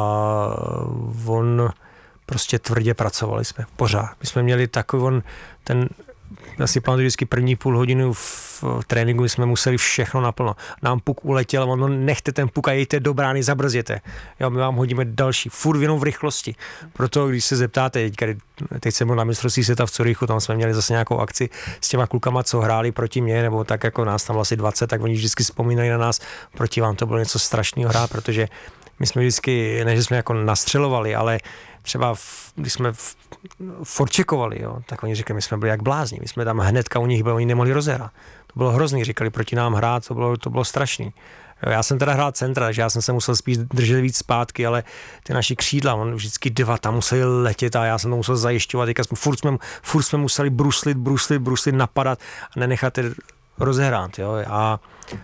on prostě tvrdě pracovali jsme pořád. My jsme měli takový on, ten já si pamatuju vždycky první půl hodinu v, v tréninku jsme museli všechno naplno. Nám puk uletěl, ono nechte ten puk a jejte do brány, zabrzděte. Jo, my vám hodíme další, furt jenom v rychlosti. Proto, když se zeptáte, teď, teď jsem byl na mistrovství světa v Curychu, tam jsme měli zase nějakou akci s těma klukama, co hráli proti mně, nebo tak jako nás tam asi dvacet, tak oni vždycky vzpomínají na nás, proti vám to bylo něco strašného hrát, protože my jsme vždycky, ne, že jsme jako nastřelovali, ale třeba v, když jsme v, forčekovali, jo, tak oni říkali, my jsme byli jak blázni, my jsme tam hnedka u nich byli, oni nemohli rozehrat. To bylo hrozný, říkali proti nám hrát, to bylo, to bylo strašný. Jo, já jsem teda hrál centra, takže já jsem se musel spíš držet víc zpátky, ale ty naši křídla, on vždycky dva tam museli letět a já jsem to musel zajišťovat, teďka jsme, furt, jsme, furt jsme museli bruslit, bruslit, bruslit, napadat a nenechat je rozehrát, jo, a,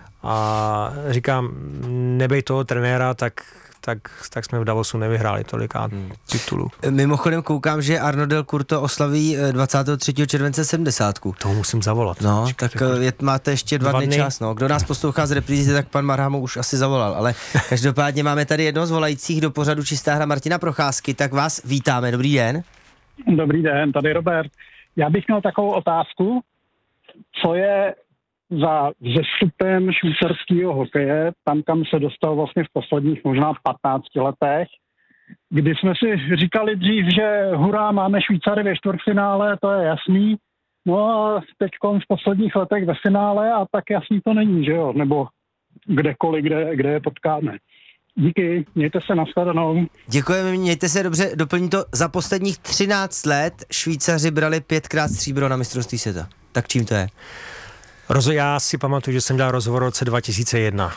a říkám, nebej toho trenéra, tak Tak, tak jsme v Davosu nevyhráli toliká titulů. Mimochodem koukám, že Arno Delcourt oslaví dvacátého třetího července sedmdesátku. Toho musím zavolat. No, tak je, máte ještě dva, dva dny, dny čas. No. Kdo nás poslouchá z reprízy, tak pan Marhamo už asi zavolal. Ale každopádně máme tady jednoho z volajících do pořadu Čistá hra, Martina Procházky, tak vás vítáme. Dobrý den. Dobrý den, tady Robert. Já bych měl takovou otázku. Co je za vzestupem švýcarského hokeje, tam, kam se dostal vlastně v posledních možná patnácti letech, kdy jsme si říkali dřív, že hurá, máme Švýcary ve čtvrtfinále, to je jasný, no a teď v posledních letech ve finále a tak jasný to není, že jo, nebo kdekoliv, kde, kde je potkáme. Díky, mějte se, nashledanou. Děkujeme, mějte se dobře, doplní to, za posledních třináct let Švýcaři brali pětkrát stříbro na mistrovství světa. Tak čím to je? Rozo, já si pamatuju, že jsem dělal rozhovor v roce dva tisíce jedna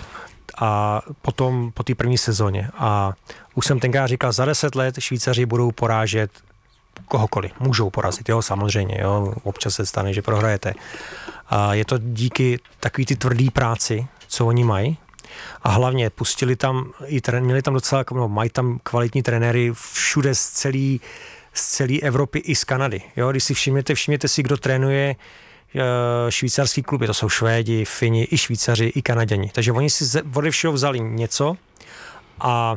a potom po té první sezóně a už jsem tenkrát říkal, za deset let Švýcaři budou porážet kohokoliv, můžou porazit, jo, samozřejmě, jo, občas se stane, že prohrajete. A je to díky takový ty tvrdý práci, co oni mají a hlavně pustili tam, i tren, měli tam docela, no, mají tam kvalitní trenéry všude z celé z celé Evropy i z Kanady, jo, když si všimněte, všimněte si, kdo trénuje švýcarský kluby, to jsou Švédi, Fini, i Švýcaři, i Kanaděni. Takže oni si ode všeho vzali něco a,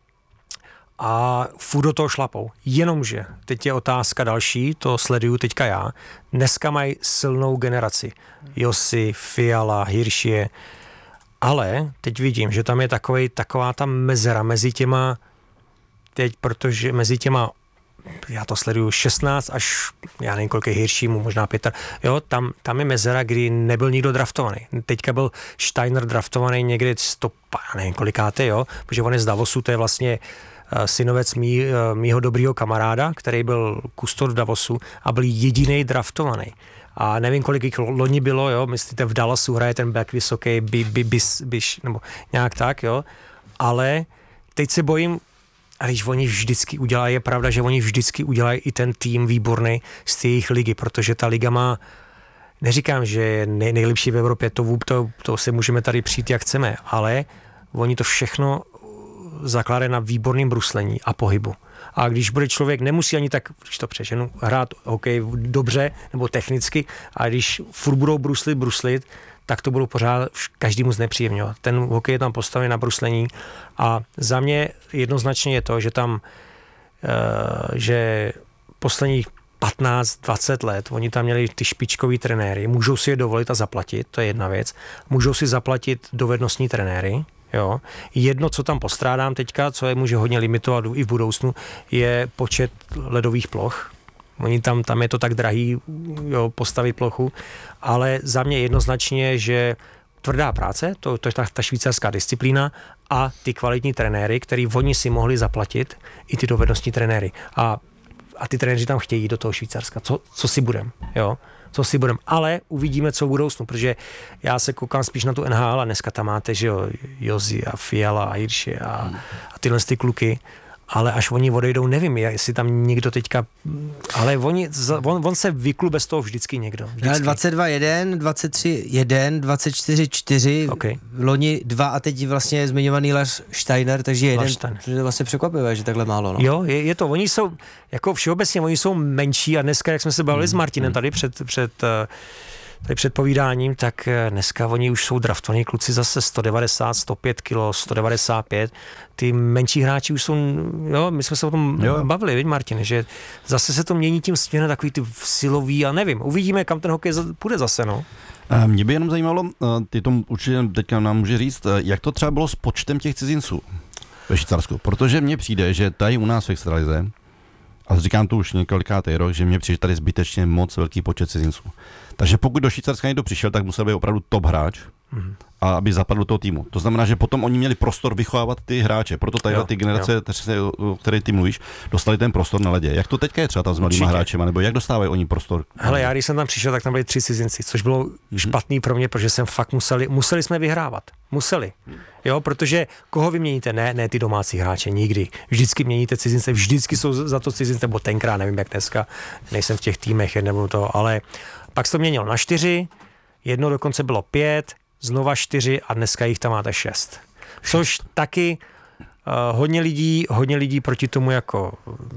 a furt do toho šlapou. Jenomže, teď je otázka další, to sleduju teďka já, dneska mají silnou generaci. Josi, Fiala, Hiršie, ale teď vidím, že tam je takovej, taková ta mezera mezi těma, teď, protože mezi těma já to sleduju šestnáct až, já nevím, kolik je Hiršímu, možná pět, jo, tam, tam je mezera, kdy nebyl nikdo draftovaný. Teďka byl Steiner draftovaný někde sto, já nevím, kolikáte, jo, protože on je z Davosu, to je vlastně uh, synovec mý, uh, mýho dobrýho kamaráda, který byl kustor v Davosu a byl jediný draftovaný. A nevím, kolik jich loni bylo, jo, myslíte, v Dallasu hraje ten back vysoký, by, by, bis, byš, nebo nějak tak, jo, ale teď se bojím, A když oni vždycky udělají, je pravda, že oni vždycky udělají i ten tým výborný z té jejich ligy, protože ta liga má, neříkám, že je nej, nejlepší v Evropě, to, to, to se můžeme tady přijít, jak chceme, ale oni to všechno zakládají na výborném bruslení a pohybu. A když bude člověk, nemusí ani tak, když to přeženu, hrát hokej dobře nebo technicky, a když furt budou bruslit, bruslit, tak to budou pořád každému znepříjemňovat. Ten hokej je tam postavený na bruslení a za mě jednoznačně je to, že tam, že posledních patnáct dvacet let, oni tam měli ty špičkoví trenéry, můžou si je dovolit a zaplatit, to je jedna věc, můžou si zaplatit dovednostní trenéry, jo. Jedno, co tam postrádám teďka, co je může hodně limitovat i v budoucnu, je počet ledových ploch. Oni tam, tam je to tak drahý, jo, postavit plochu, ale za mě jednoznačně, že tvrdá práce, to, to je ta, ta švýcarská disciplína a ty kvalitní trenéry, který oni si mohli zaplatit, i ty dovednostní trenéry. A, a ty trenéři tam chtějí do toho Švýcarska. Co, co si budem, jo? Co si budem. Ale uvidíme, co v budoucnu, protože já se koukám spíš na tu N H L a dneska tam máte, že jo, Jozy a Fiala a Hirsche a, a tyhle ty kluky. Ale až oni odejdou, nevím, jestli tam někdo teďka, ale oni, on, on se vyklu bez toho vždycky někdo. Vždycky. dvacet dva jedna, dvacet tři jedna, dvacet čtyři čtyři, okay. Loni dva a teď vlastně zmiňovaný Lars Steiner, takže jeden, což je vlastně překvapivé, že takhle málo. No. Jo, je, je to, oni jsou, jako všeobecně, oni jsou menší a dneska, jak jsme se bavili mm. s Martinem tady před, před tady před povídáním, tak dneska oni už jsou draftovaní kluci zase sto devadesát, sto pět kilo, sto devadesát pět. Ty menší hráči už jsou, jo, my jsme se o tom jo. bavili, viď Martin, že zase se to mění tím směrem takový ty silový a nevím, uvidíme, kam ten hokej půjde zase, no. Mě by jenom zajímalo, ty to určitě teďka nám může říct, jak to třeba bylo s počtem těch cizinců ve Švýcarsku, protože mně přijde, že tady u nás v extralize, a říkám to už několikátý rok, že mně přijde tady zbytečně moc velký počet cizinců. Takže pokud do Švýcarska někdo přišel, tak musel být opravdu top hráč, mm. a aby zapadl do toho týmu. To znamená, že potom oni měli prostor vychovávat ty hráče, proto tady ty generace, o které ty mluvíš, dostali ten prostor na ledě. Jak to teďka je třeba tam s mladýma hráčema, nebo jak dostávají oni prostor? Hele, já když jsem tam přišel, tak tam byli tři cizinci, což bylo mm. špatný pro mě, protože jsem fakt museli, museli jsme vyhrávat. Museli. Jo, protože koho vyměníte? Ne, ne ty domácí hráče, nikdy. Vždycky měníte cizince, vždycky jsou za to cizince, nebo tenkrát, nevím jak dneska, nejsem v těch týmech, nebo to, ale pak se to měnilo na čtyři, jedno dokonce bylo pět, znova čtyři a dneska jich tam máte šest. Což taky uh, hodně lidí, hodně lidí proti tomu jako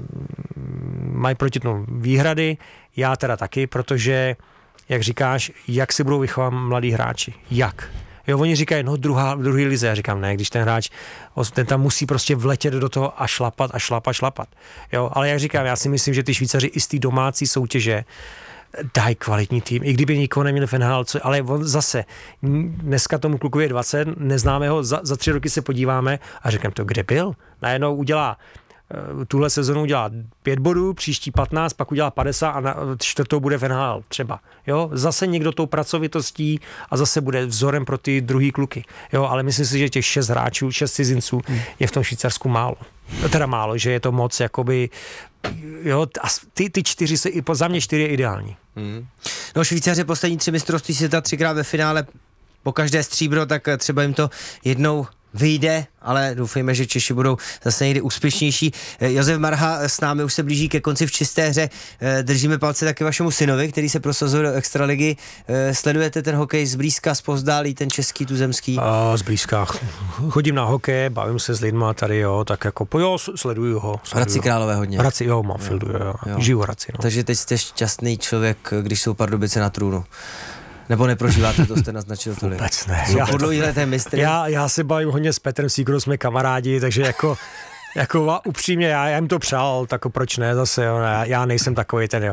um, mají proti tomu výhrady, já teda taky, protože, jak říkáš, jak si budou vychovat mladí hráči? Jak? Jo, oni říkají, no druhá, druhý lize, já říkám, ne, když ten hráč, ten tam musí prostě vletět do toho a šlapat a šlapat, šlapat. Jo, ale jak říkám, já si myslím, že ty Švýcaři i z té domácí soutěže dají kvalitní tým, i kdyby nikoho neměli v N H L, ale on zase, dneska tomu kluku je dvacet, neznáme ho, za, za tři roky se podíváme a říkám, to kde byl? Najednou udělá, tuhle sezonu udělá pět bodů, příští patnáct, pak udělá padesát a na čtvrtou bude v N H L třeba. Jo, zase někdo tou pracovitostí a zase bude vzorem pro ty druhý kluky. Jo, ale myslím si, že těch šest hráčů, šest cizinců hmm. je v tom Švýcarsku málo. Teda málo, že je to moc jakoby, jo, a ty, ty čtyři se, i za mě čtyři je ideální. Hmm. No Švýcaři poslední tři mistrovství světa, třikrát ve finále, po každé stříbro, tak třeba jim to jednou vyjde, ale doufejme, že Češi budou zase někdy úspěšnější. Josef Marha s námi už se blíží ke konci v čisté hře. Držíme palce taky vašemu synovi, který se prosazuje do extraligy. Sledujete ten hokej zblízka, zpozdálí, ten český, tuzemský? A zblízka. Chodím na hokej, bavím se s lidma tady, jo, tak jako, jo, sleduju ho. Sleduju. Hradci Králové hodně. Hradci, jo, mám fildu, jo, jo. Žiju Hradci, no. Takže teď jste šťastný člověk, když jsou Pardubice na trůnu. Nebo neprožíváte, to jste naznačil tolik? Vůbec ne. Já, po dlouhé mistry. Já, já se bavím hodně s Petrem Síkrou, jsme kamarádi, takže jako, jako upřímně, já, já jim to přál, tak proč ne zase, jo, já, já nejsem takový ten, jo.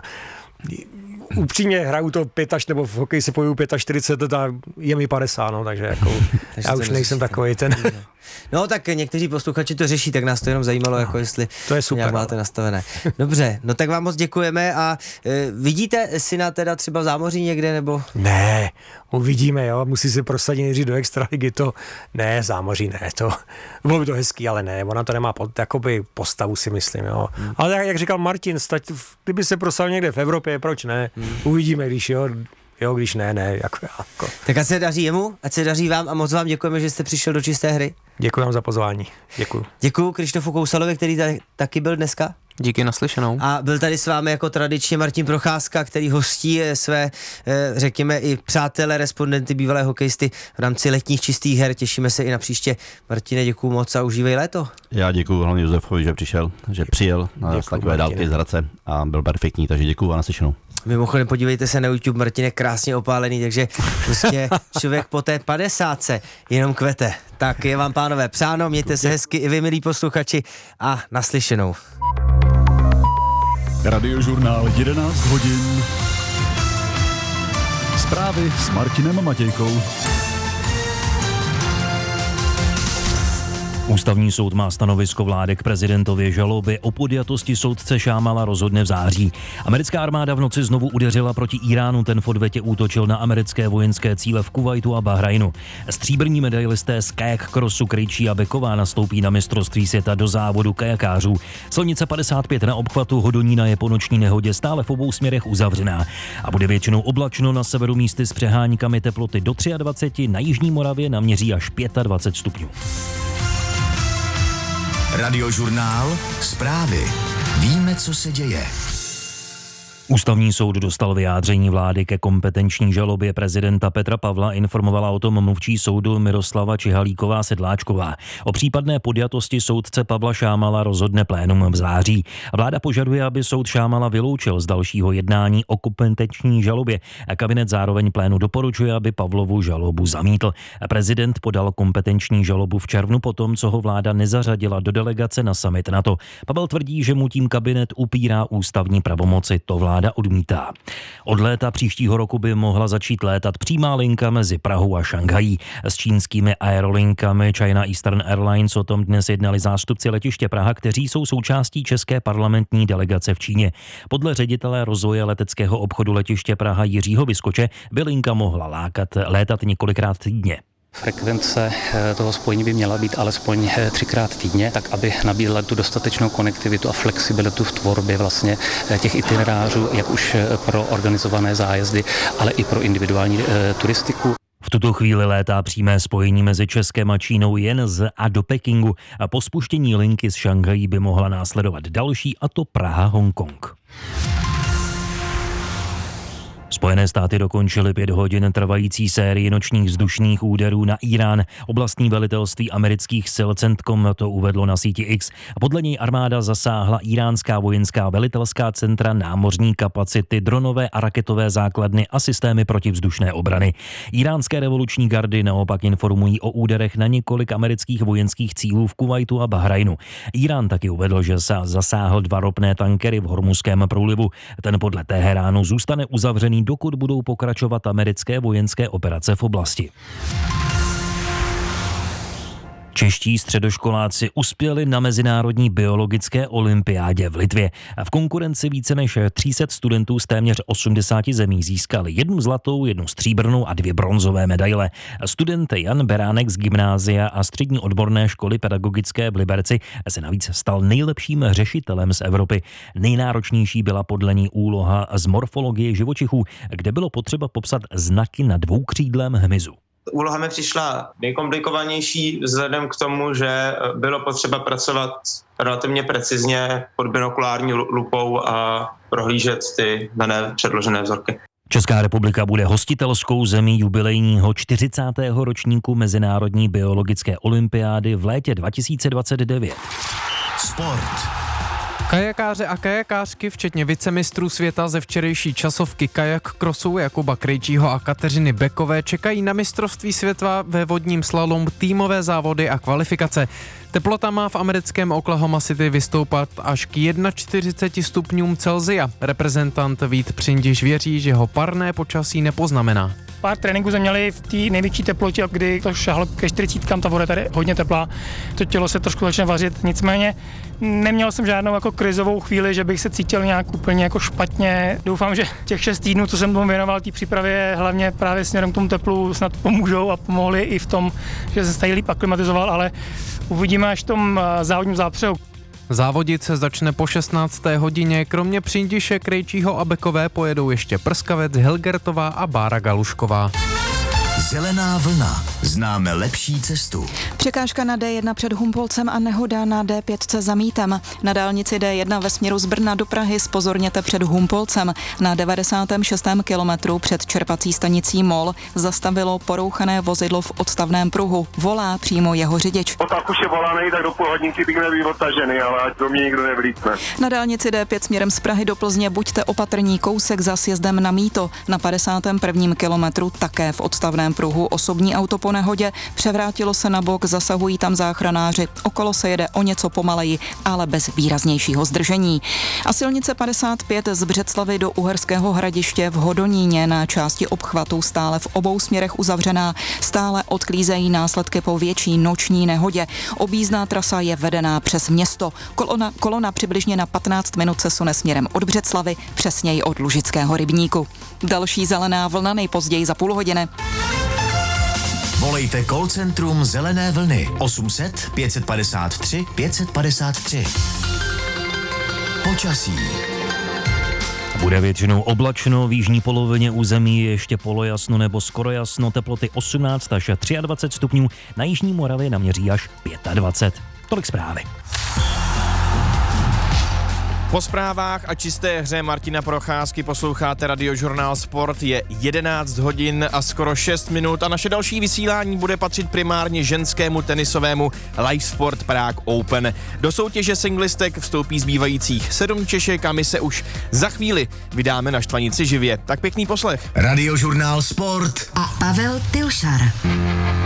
Upřímně hraju to pět až, nebo v hokeji se pojuju čtyřicet pět a je mi padesát, no, takže jako, takže já už nejsem takový ten. No tak někteří posluchači to řeší, tak nás to jenom zajímalo, no, jako jestli to je super, nějak máte nastavené. Dobře, no tak vám moc děkujeme a e, vidíte syna teda třeba v zámoří někde, nebo? Ne, uvidíme, jo, musí se prosadit nejdřív do extraligy, to ne, zámoří ne, to bylo by to hezký, ale ne, ona to nemá pod, jakoby postavu, si myslím, jo. Hmm. Ale jak, jak říkal Martin, stať, kdyby se prosadil někde v Evropě, proč ne? Hmm. Uvidíme, když jo, jo, když ne, ne, jako já. Jako. Tak ať se daří jemu, ať se daří vám a moc vám děkujeme, že jste přišel do Čisté hry. Děkuji vám za pozvání, děkuji. Děkuji Krištofu Kousalovi, který tady taky byl dneska. Díky, naslyšenou. A byl tady s vámi jako tradičně Martin Procházka, který hostí své, řekněme, i přátelé, respondenty, bývalé hokejisty v rámci letních čistých her. Těšíme se i na příště. Martine, děkuju moc a užívej léto. Já děkuju hlavně Josefovi, že přišel, že přijel na takové dálky z Hradce a byl perfektní, takže děkuju a naslyšenou. Mimochodem podívejte se na YouTube, Martin je krásně opálený, takže prostě člověk po té padesátce jenom kvete. Tak je vám, pánové, přáno, mějte se hezky i vy, milí posluchači, a naslyšenou. Radiožurnál jedenáct hodin. Zprávy s Martinem Matějkou. Ústavní soud má stanovisko vlády k prezidentově žalobě o podjatosti soudce Šámala rozhodne v září. Americká armáda v noci znovu udeřila proti Iránu, ten v odvetě útočil na americké vojenské cíle v Kuvajtu a Bahrajnu. Stříbrní medailisté z kajak crossu Krejčí a Beková nastoupí na mistrovství světa do závodu kajakářů. Silnice padesát pět na obchvatu Hodonína je po noční nehodě stále v obou směrech uzavřená a bude většinou oblačno, na severu místy s přeháníkami teploty do dvacet tři, na jižní Moravě naměří až dvacet pět stupňů. Radiožurnál, zprávy. Víme, co se děje. Ústavní soud dostal vyjádření vlády ke kompetenční žalobě prezidenta Petra Pavla, informovala o tom mluvčí soudu Miroslava Čihalíková Sedláčková. O případné podjatosti soudce Pavla Šámala rozhodne plénum v září. Vláda požaduje, aby soud Šámala vyloučil z dalšího jednání o kompetenční žalobě. Kabinet zároveň plénu doporučuje, aby Pavlovu žalobu zamítl. Prezident podal kompetenční žalobu v červnu potom, co ho vláda nezařadila do delegace na summit NATO. Pavel tvrdí, že mu tím kabinet upírá ústavní pravomoci. To vláda Vláda odmítá. Od léta příštího roku by mohla začít létat přímá linka mezi Prahou a Šanghají. S čínskými aerolinkami China Eastern Airlines o tom dnes jednali zástupci letiště Praha, kteří jsou součástí české parlamentní delegace v Číně. Podle ředitele rozvoje leteckého obchodu letiště Praha Jiřího Vyskoče by linka mohla lákat létat několikrát týdně. Frekvence toho spojení by měla být alespoň třikrát týdně, tak aby nabídla tu dostatečnou konektivitu a flexibilitu v tvorbě vlastně těch itinerářů, jak už pro organizované zájezdy, ale i pro individuální turistiku. V tuto chvíli létá přímé spojení mezi Českem a Čínou jen z a do Pekingu a po spuštění linky z Šanghají by mohla následovat další, a to Praha-Hongkong. Spojené státy dokončily pět hodin trvající sérii nočních vzdušných úderů na Irán. Oblastní velitelství amerických sil CENTCOM to uvedlo na síti X. Podle něj armáda zasáhla iránská vojenská velitelská centra, námořní kapacity, dronové a raketové základny a systémy protivzdušné obrany. Iránské revoluční gardy naopak informují o úderech na několik amerických vojenských cílů v Kuvajtu a Bahrajnu. Irán taky uvedl, že se zasáhl dva ropné tankery v Hormuzském průlivu. Ten podle Teheránu zůstane uzavřený, dokud budou pokračovat americké vojenské operace v oblasti. Čeští středoškoláci uspěli na mezinárodní biologické olympiádě v Litvě. V konkurenci více než tři sta studentů z téměř osmdesáti zemí získali jednu zlatou, jednu stříbrnou a dvě bronzové medaile. Student Jan Beránek z gymnázia a střední odborné školy pedagogické v Liberci se navíc stal nejlepším řešitelem z Evropy. Nejnáročnější byla podle ní úloha z morfologie živočichů, kde bylo potřeba popsat znaky na dvoukřídlém hmyzu. Úloha mi přišla nejkomplikovanější vzhledem k tomu, že bylo potřeba pracovat relativně precizně pod binokulární lupou a prohlížet ty dané předložené vzorky. Česká republika bude hostitelskou zemí jubilejního čtyřicátého ročníku Mezinárodní biologické olympiády v létě dva tisíce dvacet devět. Sport. Kajakáře a kajakářky, včetně vicemistrů světa ze včerejší časovky kajak crossu Jakuba Krejčího a Kateřiny Bekové, čekají na mistrovství světa ve vodním slalomu týmové závody a kvalifikace. Teplota má v americkém Oklahoma City vystoupat až k čtyřiceti jednomu stupňům Celsia. Reprezentant Vít Přindiš věří, že ho parné počasí nepoznamená. Pár tréninků jsme měli v té největší teplotě, kdy to šahlo ke čtyřicítkám, ta voda je tady hodně teplá, to tělo se trošku začne vařit, nicméně neměl jsem žádnou jako krizovou chvíli, že bych se cítil nějak úplně jako špatně. Doufám, že těch šest týdnů, co jsem tomu věnoval té přípravě, hlavně právě směrem k tomu teplu, snad pomůžou a pomohli i v tom, že jsem se tady líp aklimatizoval, ale uvidíme až v tom závodním zápřehu. Závodit se začne po šestnácté hodině, kromě Přindiše, Krejčího a Bekové pojedou ještě Prskavec, Hilgertová a Bára Galušková. Zelená vlna. Známe lepší cestu. Překážka na D jedna před Humpolcem a nehoda na D pět za Mítem. Na dálnici D jedna ve směru z Brna do Prahy zpozorněte před Humpolcem. Na devadesátém šestém kilometru před čerpací stanicí Mol zastavilo porouchané vozidlo v odstavném pruhu. Volá přímo jeho řidič. Tak už je volaný, tak do půl hodinky bych nebyl odtažený, ale ať do mě nikdo nevlítne. Na dálnici D pět směrem z Prahy do Plzně buďte opatrní, kousek za sjezdem na Mýto. Na padesátém prvním kilometru také v odstavném pruhu osobní auto po nehodě, převrátilo se na bok, zasahují tam záchranáři. Okolo se jede o něco pomaleji, ale bez výraznějšího zdržení. A silnice padesát pět z Břeclavy do Uherského Hradiště v Hodoníně na části obchvatu stále v obou směrech uzavřená, stále odklízejí následky po větší noční nehodě. Objízdná trasa je vedená přes město. Kolona, kolona přibližně na patnáct minut se sune směrem od Břeclavy, přesněji od Lužického rybníku. Další zelená vlna nejpozději za půl hodiny. Volejte call centrum Zelené vlny osm set pět padesát tři pět padesát tři. Počasí. Bude většinou oblačno, v jižní polovině území je ještě polojasno nebo skoro jasno, teploty osmnáct až dvacet tři stupňů, na jižní Moravě naměří až dvacet pět. Tolik zprávy. Po zprávách a čisté hře Martina Procházky posloucháte Radiožurnál Sport, je jedenáct hodin a skoro šest minut a naše další vysílání bude patřit primárně ženskému tenisovému Live Sport Prague Open. Do soutěže singlistek vstoupí zbývajících sedm Češek a my se už za chvíli vydáme na štvanici živě. Tak pěkný poslech. Radiožurnál Sport a Pavel Pilšar.